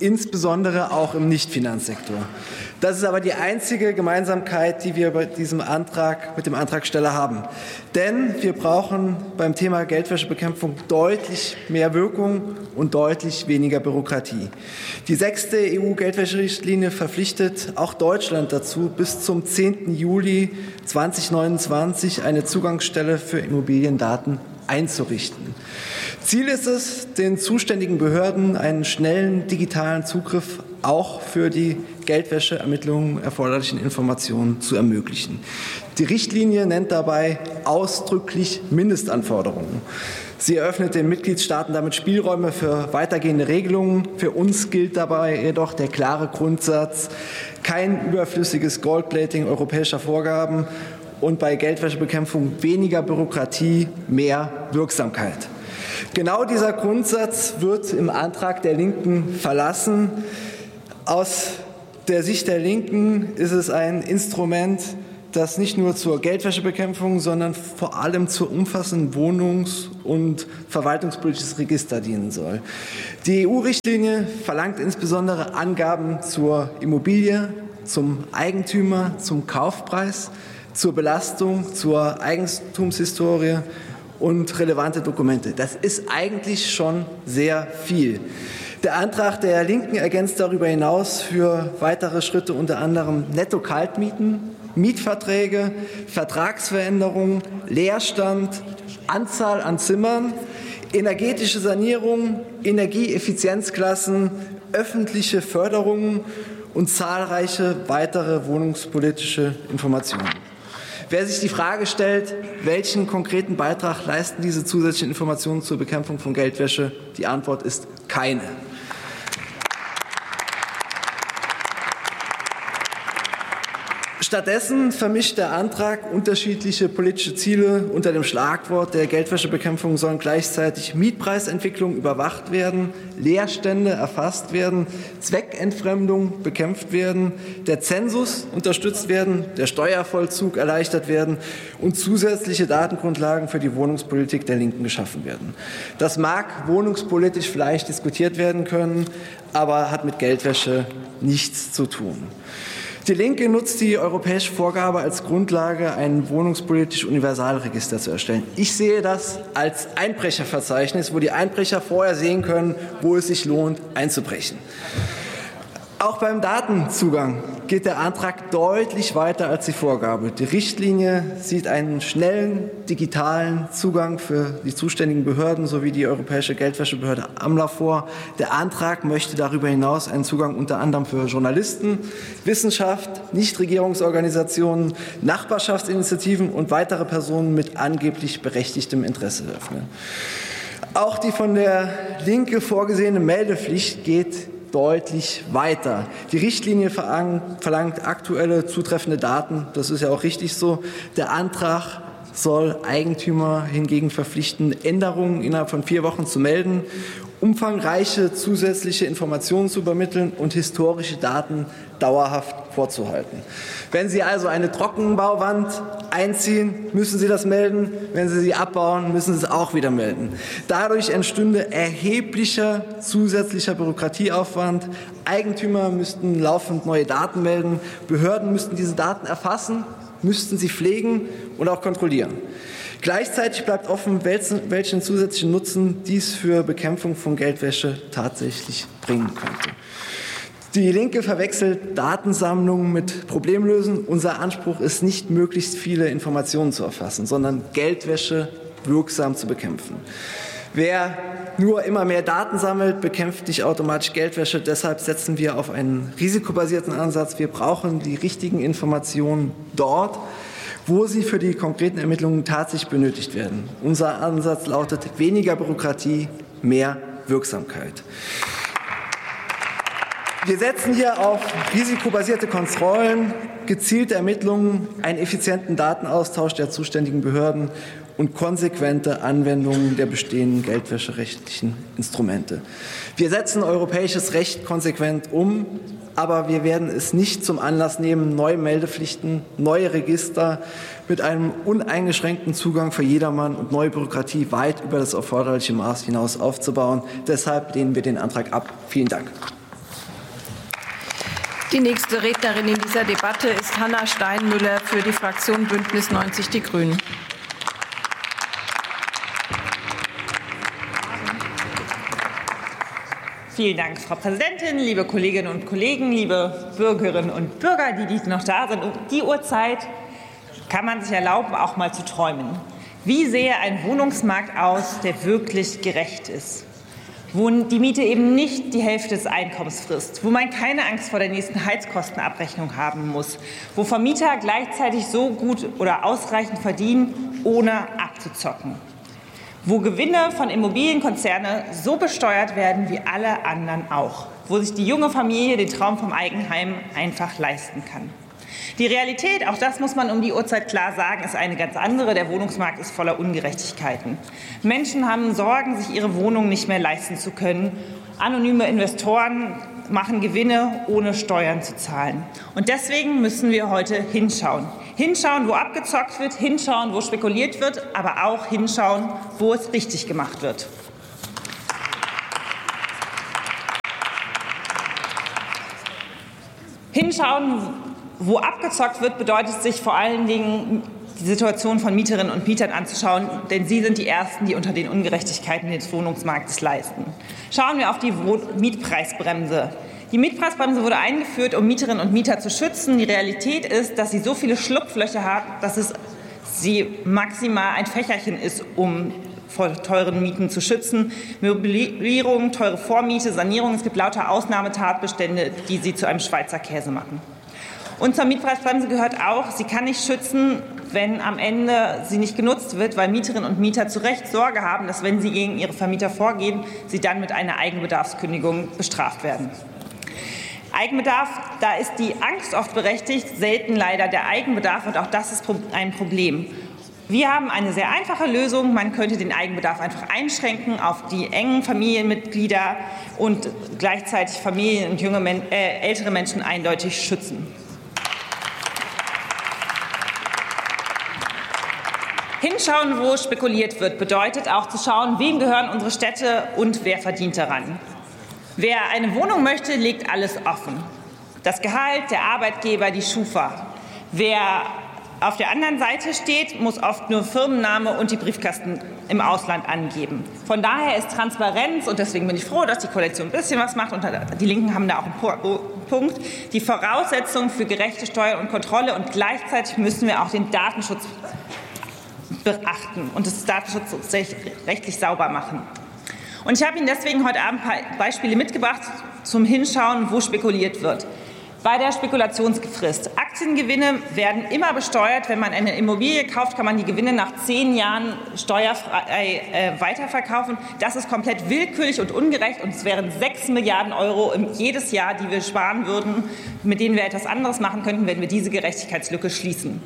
insbesondere auch im Nichtfinanzsektor. Das ist aber die einzige Gemeinsamkeit, die wir bei diesem Antrag mit dem Antragsteller haben. Denn wir brauchen beim Thema Geldwäschebekämpfung deutlich mehr Wirkung und deutlich weniger Bürokratie. Die sechste E U-Geldwäscherichtlinie verpflichtet auch Deutschland dazu, bis zum zehnten Juli zweitausendneunundzwanzig eine Zugangsstelle für Immobiliendaten einzurichten. Ziel ist es, den zuständigen Behörden einen schnellen digitalen Zugriff auch für die Geldwäscheermittlungen erforderlichen Informationen zu ermöglichen. Die Richtlinie nennt dabei ausdrücklich Mindestanforderungen. Sie eröffnet den Mitgliedstaaten damit Spielräume für weitergehende Regelungen. Für uns gilt dabei jedoch der klare Grundsatz, kein überflüssiges Goldplating europäischer Vorgaben und bei Geldwäschebekämpfung weniger Bürokratie, mehr Wirksamkeit. Genau dieser Grundsatz wird im Antrag der Linken verlassen. Aus der Sicht der Linken ist es ein Instrument, das nicht nur zur Geldwäschebekämpfung, sondern vor allem zur umfassenden Wohnungs- und verwaltungspolitisches Register dienen soll. Die E U-Richtlinie verlangt insbesondere Angaben zur Immobilie, zum Eigentümer, zum Kaufpreis, zur Belastung, zur Eigentumshistorie und relevante Dokumente. Das ist eigentlich schon sehr viel. Der Antrag der Linken ergänzt darüber hinaus für weitere Schritte unter anderem Netto-Kaltmieten, Mietverträge, Vertragsveränderungen, Leerstand, Anzahl an Zimmern, energetische Sanierung, Energieeffizienzklassen, öffentliche Förderungen und zahlreiche weitere wohnungspolitische Informationen. Wer sich die Frage stellt, welchen konkreten Beitrag leisten diese zusätzlichen Informationen zur Bekämpfung von Geldwäsche, die Antwort ist keine. Stattdessen vermischt der Antrag unterschiedliche politische Ziele. Unter dem Schlagwort der Geldwäschebekämpfung sollen gleichzeitig Mietpreisentwicklung überwacht werden, Leerstände erfasst werden, Zweckentfremdung bekämpft werden, der Zensus unterstützt werden, der Steuervollzug erleichtert werden und zusätzliche Datengrundlagen für die Wohnungspolitik der Linken geschaffen werden. Das mag wohnungspolitisch vielleicht diskutiert werden können, aber hat mit Geldwäsche nichts zu tun. Die Linke nutzt die europäische Vorgabe als Grundlage, ein wohnungspolitisch Universalregister zu erstellen. Ich sehe das als Einbrecherverzeichnis, wo die Einbrecher vorher sehen können, wo es sich lohnt, einzubrechen. Auch beim Datenzugang geht der Antrag deutlich weiter als die Vorgabe. Die Richtlinie sieht einen schnellen digitalen Zugang für die zuständigen Behörden sowie die Europäische Geldwäschebehörde AMLA vor. Der Antrag möchte darüber hinaus einen Zugang unter anderem für Journalisten, Wissenschaft, Nichtregierungsorganisationen, Nachbarschaftsinitiativen und weitere Personen mit angeblich berechtigtem Interesse öffnen. Auch die von der Linke vorgesehene Meldepflicht geht deutlich weiter. Die Richtlinie verlangt aktuelle zutreffende Daten. Das ist ja auch richtig so. Der Antrag soll Eigentümer hingegen verpflichten, Änderungen innerhalb von vier Wochen zu melden, umfangreiche zusätzliche Informationen zu übermitteln und historische Daten dauerhaft vorzuhalten. Wenn Sie also eine Trockenbauwand einziehen, müssen Sie das melden. Wenn Sie sie abbauen, müssen Sie es auch wieder melden. Dadurch entstünde erheblicher zusätzlicher Bürokratieaufwand. Eigentümer müssten laufend neue Daten melden. Behörden müssten diese Daten erfassen, müssten sie pflegen und auch kontrollieren. Gleichzeitig bleibt offen, welchen zusätzlichen Nutzen dies für Bekämpfung von Geldwäsche tatsächlich bringen könnte. Die Linke verwechselt Datensammlungen mit Problemlösen. Unser Anspruch ist nicht, möglichst viele Informationen zu erfassen, sondern Geldwäsche wirksam zu bekämpfen. Wer nur immer mehr Daten sammelt, bekämpft nicht automatisch Geldwäsche. Deshalb setzen wir auf einen risikobasierten Ansatz. Wir brauchen die richtigen Informationen dort, wo sie für die konkreten Ermittlungen tatsächlich benötigt werden. Unser Ansatz lautet weniger Bürokratie, mehr Wirksamkeit. Wir setzen hier auf risikobasierte Kontrollen, gezielte Ermittlungen, einen effizienten Datenaustausch der zuständigen Behörden und konsequente Anwendung der bestehenden geldwäscherechtlichen Instrumente. Wir setzen europäisches Recht konsequent um, aber wir werden es nicht zum Anlass nehmen, neue Meldepflichten, neue Register mit einem uneingeschränkten Zugang für jedermann und neue Bürokratie weit über das erforderliche Maß hinaus aufzubauen. Deshalb lehnen wir den Antrag ab. Vielen Dank. Die nächste Rednerin in dieser Debatte ist Hanna Steinmüller für die Fraktion Bündnis neunzig Die Grünen. Vielen Dank, Frau Präsidentin, liebe Kolleginnen und Kollegen, liebe Bürgerinnen und Bürger, die, die noch da sind. Um die Uhrzeit kann man sich erlauben, auch mal zu träumen. Wie sähe ein Wohnungsmarkt aus, der wirklich gerecht ist? Wo die Miete eben nicht die Hälfte des Einkommens frisst, wo man keine Angst vor der nächsten Heizkostenabrechnung haben muss, wo Vermieter gleichzeitig so gut oder ausreichend verdienen, ohne abzuzocken, wo Gewinne von Immobilienkonzernen so besteuert werden wie alle anderen auch, wo sich die junge Familie den Traum vom Eigenheim einfach leisten kann. Die Realität, auch das muss man um die Uhrzeit klar sagen, ist eine ganz andere. Der Wohnungsmarkt ist voller Ungerechtigkeiten. Menschen haben Sorgen, sich ihre Wohnung nicht mehr leisten zu können. Anonyme Investoren machen Gewinne, ohne Steuern zu zahlen. Und deswegen müssen wir heute hinschauen. Hinschauen, wo abgezockt wird, hinschauen, wo spekuliert wird, aber auch hinschauen, wo es richtig gemacht wird. Hinschauen, wo abgezockt wird, bedeutet sich vor allen Dingen, die Situation von Mieterinnen und Mietern anzuschauen, denn sie sind die Ersten, die unter den Ungerechtigkeiten des Wohnungsmarktes leisten. Schauen wir auf die Mietpreisbremse. Die Mietpreisbremse wurde eingeführt, um Mieterinnen und Mieter zu schützen. Die Realität ist, dass sie so viele Schlupflöcher hat, dass es sie maximal ein Fächerchen ist, um vor teuren Mieten zu schützen. Möblierung, teure Vormiete, Sanierung, es gibt lauter Ausnahmetatbestände, die sie zu einem Schweizer Käse machen. Und zur Mietpreisbremse gehört auch, sie kann nicht schützen, wenn am Ende sie nicht genutzt wird, weil Mieterinnen und Mieter zu Recht Sorge haben, dass, wenn sie gegen ihre Vermieter vorgehen, sie dann mit einer Eigenbedarfskündigung bestraft werden. Eigenbedarf, da ist die Angst oft berechtigt, selten leider der Eigenbedarf, und auch das ist ein Problem. Wir haben eine sehr einfache Lösung. Man könnte den Eigenbedarf einfach einschränken auf die engen Familienmitglieder und gleichzeitig Familien und junge, äh, ältere Menschen eindeutig schützen. Hinschauen, wo spekuliert wird, bedeutet auch zu schauen, wem gehören unsere Städte und wer verdient daran. Wer eine Wohnung möchte, legt alles offen. Das Gehalt, der Arbeitgeber, die Schufa. Wer auf der anderen Seite steht, muss oft nur Firmenname und die Briefkasten im Ausland angeben. Von daher ist Transparenz, und deswegen bin ich froh, dass die Koalition ein bisschen was macht, und die Linken haben da auch einen Punkt, die Voraussetzung für gerechte Steuern und Kontrolle, und gleichzeitig müssen wir auch den Datenschutz beachten und das Datenschutz rechtlich sauber machen. Und ich habe Ihnen deswegen heute Abend ein paar Beispiele mitgebracht zum Hinschauen, wo spekuliert wird. Bei der Spekulationsfrist. Aktiengewinne werden immer besteuert. Wenn man eine Immobilie kauft, kann man die Gewinne nach zehn Jahren steuerfrei äh, weiterverkaufen. Das ist komplett willkürlich und ungerecht, und es wären sechs Milliarden Euro im, jedes Jahr, die wir sparen würden, mit denen wir etwas anderes machen könnten, wenn wir diese Gerechtigkeitslücke schließen.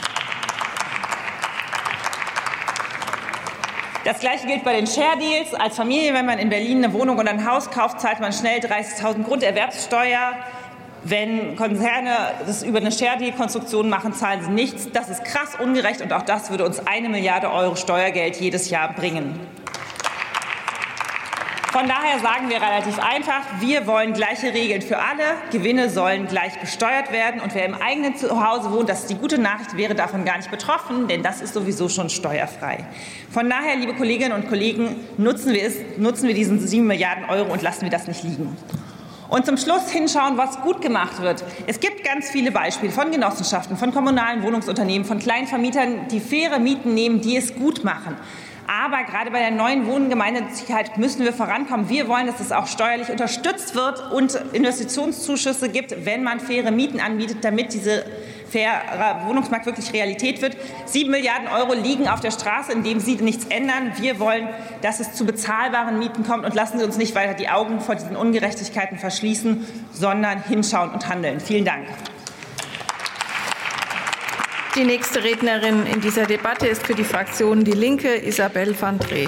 Das Gleiche gilt bei den Share Deals. Als Familie, wenn man in Berlin eine Wohnung oder ein Haus kauft, zahlt man schnell dreißigtausend Grunderwerbssteuer. Wenn Konzerne das über eine Share Deal Konstruktion machen, zahlen sie nichts. Das ist krass ungerecht, und auch das würde uns eine Milliarde Euro Steuergeld jedes Jahr bringen. Von daher sagen wir relativ einfach, wir wollen gleiche Regeln für alle. Gewinne sollen gleich besteuert werden. Und wer im eigenen Zuhause wohnt, das ist die gute Nachricht, wäre davon gar nicht betroffen, denn das ist sowieso schon steuerfrei. Von daher, liebe Kolleginnen und Kollegen, nutzen wir, es, nutzen wir diesen sieben Milliarden Euro und lassen wir das nicht liegen. Und zum Schluss hinschauen, was gut gemacht wird. Es gibt ganz viele Beispiele von Genossenschaften, von kommunalen Wohnungsunternehmen, von kleinen Vermietern, die faire Mieten nehmen, die es gut machen. Aber gerade bei der neuen Wohngemeinnützigkeit müssen wir vorankommen. Wir wollen, dass es auch steuerlich unterstützt wird und Investitionszuschüsse gibt, wenn man faire Mieten anbietet, damit dieser fairer Wohnungsmarkt wirklich Realität wird. Sieben Milliarden Euro liegen auf der Straße, indem Sie nichts ändern. Wir wollen, dass es zu bezahlbaren Mieten kommt, und lassen Sie uns nicht weiter die Augen vor diesen Ungerechtigkeiten verschließen, sondern hinschauen und handeln. Vielen Dank. Die nächste Rednerin in dieser Debatte ist für die Fraktion Die Linke Isabelle van Dree.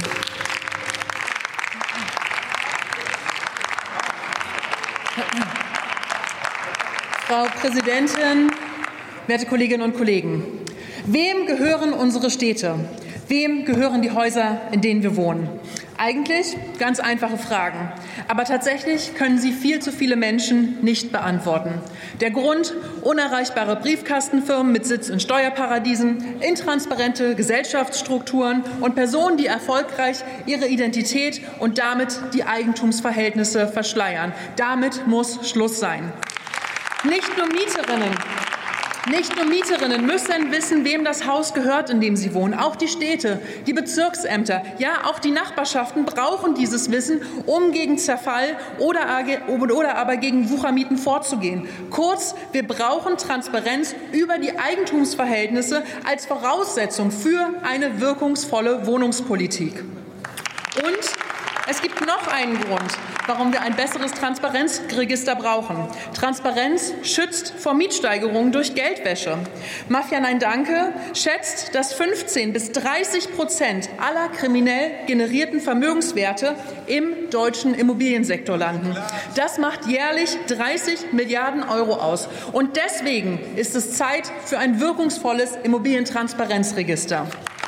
Frau Präsidentin, werte Kolleginnen und Kollegen! Wem gehören unsere Städte? Wem gehören die Häuser, in denen wir wohnen? Eigentlich ganz einfache Fragen, aber tatsächlich können sie viel zu viele Menschen nicht beantworten. Der Grund: unerreichbare Briefkastenfirmen mit Sitz in Steuerparadiesen, intransparente Gesellschaftsstrukturen und Personen, die erfolgreich ihre Identität und damit die Eigentumsverhältnisse verschleiern. Damit muss Schluss sein. Nicht nur Mieterinnen Nicht nur Mieterinnen müssen wissen, wem das Haus gehört, in dem sie wohnen. Auch die Städte, die Bezirksämter, ja, auch die Nachbarschaften brauchen dieses Wissen, um gegen Zerfall oder, oder aber gegen Wuchermieten vorzugehen. Kurz, wir brauchen Transparenz über die Eigentumsverhältnisse als Voraussetzung für eine wirkungsvolle Wohnungspolitik. Und es gibt noch einen Grund, warum wir ein besseres Transparenzregister brauchen. Transparenz schützt vor Mietsteigerungen durch Geldwäsche. Mafia Nein Danke schätzt, dass fünfzehn bis dreißig Prozent aller kriminell generierten Vermögenswerte im deutschen Immobiliensektor landen. Das macht jährlich dreißig Milliarden Euro aus. Und deswegen ist es Zeit für ein wirkungsvolles Immobilientransparenzregister.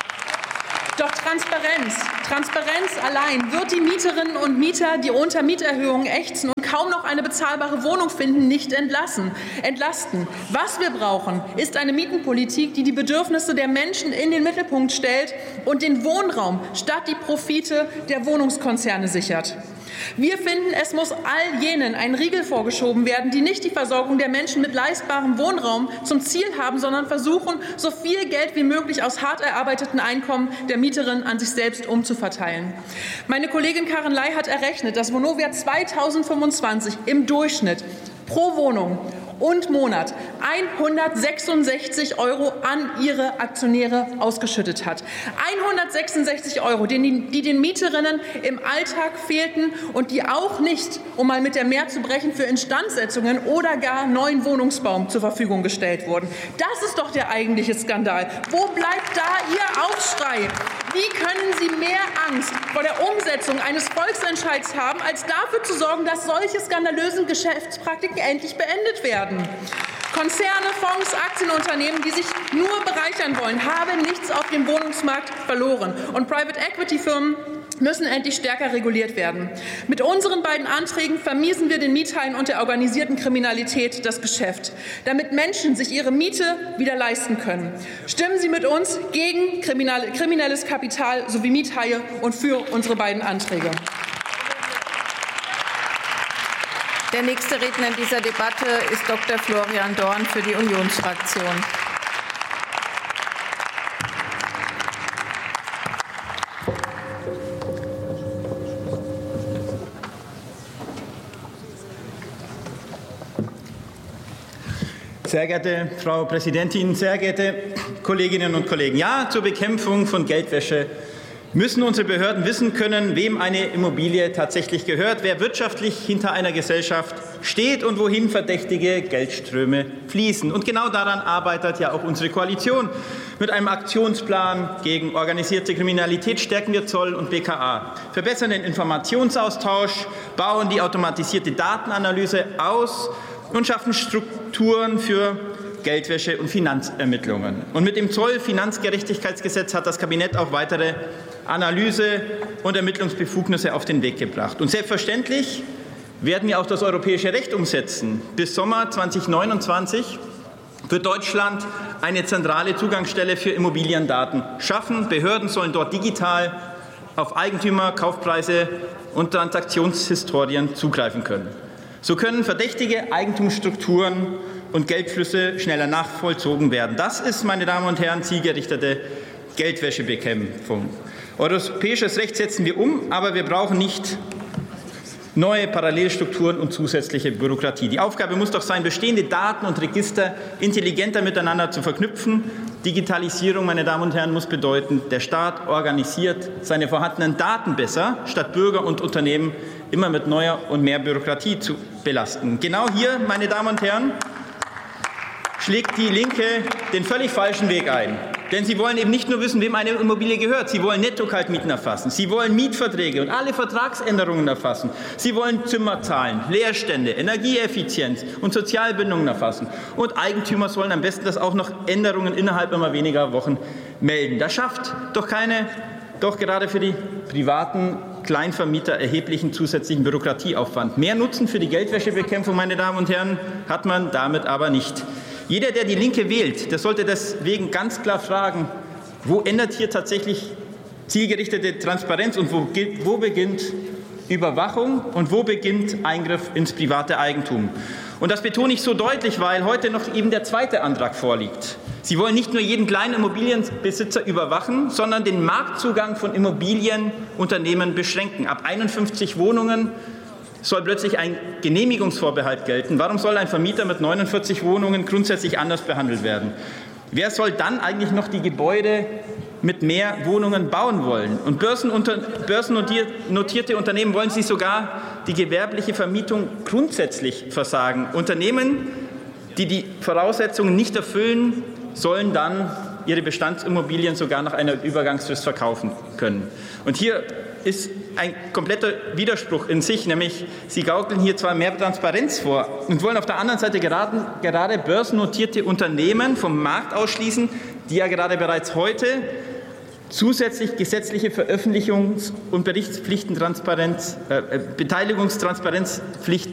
Doch Transparenz, Transparenz allein wird die Mieterinnen und Mieter, die unter Mieterhöhungen ächzen und kaum noch eine bezahlbare Wohnung finden, nicht entlassen, entlasten. Was wir brauchen, ist eine Mietenpolitik, die die Bedürfnisse der Menschen in den Mittelpunkt stellt und den Wohnraum statt die Profite der Wohnungskonzerne sichert. Wir finden, es muss all jenen ein Riegel vorgeschoben werden, die nicht die Versorgung der Menschen mit leistbarem Wohnraum zum Ziel haben, sondern versuchen, so viel Geld wie möglich aus hart erarbeiteten Einkommen der Mieterinnen an sich selbst umzuverteilen. Meine Kollegin Karin Ley hat errechnet, dass Vonovia zweitausendfünfundzwanzig im Durchschnitt pro Wohnung und Monat hundertsechsundsechzig Euro an ihre Aktionäre ausgeschüttet hat. hundertsechsundsechzig Euro, die, die den Mieterinnen im Alltag fehlten und die auch nicht, um mal mit der Mehr zu brechen, für Instandsetzungen oder gar neuen Wohnungsbau zur Verfügung gestellt wurden. Das ist doch der eigentliche Skandal. Wo bleibt da Ihr Aufschrei? Wie können Sie mehr Angst vor der Umsetzung eines Volksentscheids haben, als dafür zu sorgen, dass solche skandalösen Geschäftspraktiken endlich beendet werden? Konzerne, Fonds, Aktienunternehmen, die sich nur bereichern wollen, haben nichts auf dem Wohnungsmarkt verloren. Und Private-Equity-Firmen müssen endlich stärker reguliert werden. Mit unseren beiden Anträgen vermiesen wir den Miethaien und der organisierten Kriminalität das Geschäft, damit Menschen sich ihre Miete wieder leisten können. Stimmen Sie mit uns gegen kriminelles Kapital sowie Miethaie und für unsere beiden Anträge. Der nächste Redner in dieser Debatte ist Doktor Florian Dorn für die Unionsfraktion. Sehr geehrte Frau Präsidentin, sehr geehrte Kolleginnen und Kollegen! Ja, zur Bekämpfung von Geldwäsche müssen unsere Behörden wissen können, wem eine Immobilie tatsächlich gehört, wer wirtschaftlich hinter einer Gesellschaft steht und wohin verdächtige Geldströme fließen. Und genau daran arbeitet ja auch unsere Koalition. Mit einem Aktionsplan gegen organisierte Kriminalität stärken wir Zoll und B K A, verbessern den Informationsaustausch, bauen die automatisierte Datenanalyse aus und schaffen Strukturen für Geldwäsche und Finanzermittlungen. Und mit dem Zoll-Finanzgerechtigkeitsgesetz hat das Kabinett auch weitere Analyse- und Ermittlungsbefugnisse auf den Weg gebracht. Und selbstverständlich werden wir auch das europäische Recht umsetzen. Bis Sommer zweitausendneunundzwanzig wird Deutschland eine zentrale Zugangsstelle für Immobiliendaten schaffen. Behörden sollen dort digital auf Eigentümer, Kaufpreise und Transaktionshistorien zugreifen können. So können verdächtige Eigentumsstrukturen und Geldflüsse schneller nachvollzogen werden. Das ist, meine Damen und Herren, zielgerichtete Geldwäschebekämpfung. Europäisches Recht setzen wir um, aber wir brauchen nicht neue Parallelstrukturen und zusätzliche Bürokratie. Die Aufgabe muss doch sein, bestehende Daten und Register intelligenter miteinander zu verknüpfen. Digitalisierung, meine Damen und Herren, muss bedeuten, der Staat organisiert seine vorhandenen Daten besser, statt Bürger und Unternehmen immer mit neuer und mehr Bürokratie zu belasten. Genau hier, meine Damen und Herren, schlägt die Linke den völlig falschen Weg ein. Denn sie wollen eben nicht nur wissen, wem eine Immobilie gehört. Sie wollen Netto-Kaltmieten erfassen. Sie wollen Mietverträge und alle Vertragsänderungen erfassen. Sie wollen Zimmerzahlen, Leerstände, Energieeffizienz und Sozialbindungen erfassen. Und Eigentümer sollen am besten das auch noch Änderungen innerhalb immer weniger Wochen melden. Das schafft doch keine, doch gerade für die privaten Kleinvermieter erheblichen zusätzlichen Bürokratieaufwand. Mehr Nutzen für die Geldwäschebekämpfung, meine Damen und Herren, hat man damit aber nicht. Jeder, der die Linke wählt, der sollte deswegen ganz klar fragen, wo endet hier tatsächlich zielgerichtete Transparenz und wo, wo beginnt Überwachung und wo beginnt Eingriff ins private Eigentum. Und das betone ich so deutlich, weil heute noch eben der zweite Antrag vorliegt. Sie wollen nicht nur jeden kleinen Immobilienbesitzer überwachen, sondern den Marktzugang von Immobilienunternehmen beschränken. Ab einundfünfzig Wohnungen soll plötzlich ein Genehmigungsvorbehalt gelten. Warum soll ein Vermieter mit neunundvierzig Wohnungen grundsätzlich anders behandelt werden? Wer soll dann eigentlich noch die Gebäude mit mehr Wohnungen bauen wollen? Und börsennotierte Unternehmen wollen sie sogar die gewerbliche Vermietung grundsätzlich versagen. Unternehmen, die die Voraussetzungen nicht erfüllen, sollen dann ihre Bestandsimmobilien sogar nach einer Übergangsfrist verkaufen können. Und hier ist ein kompletter Widerspruch in sich, nämlich Sie gaukeln hier zwar mehr Transparenz vor und wollen auf der anderen Seite gerade, gerade börsennotierte Unternehmen vom Markt ausschließen, die ja gerade bereits heute zusätzlich gesetzliche Veröffentlichungs- und Berichtspflichten, Transparenz, äh, Beteiligungstransparenzpflichten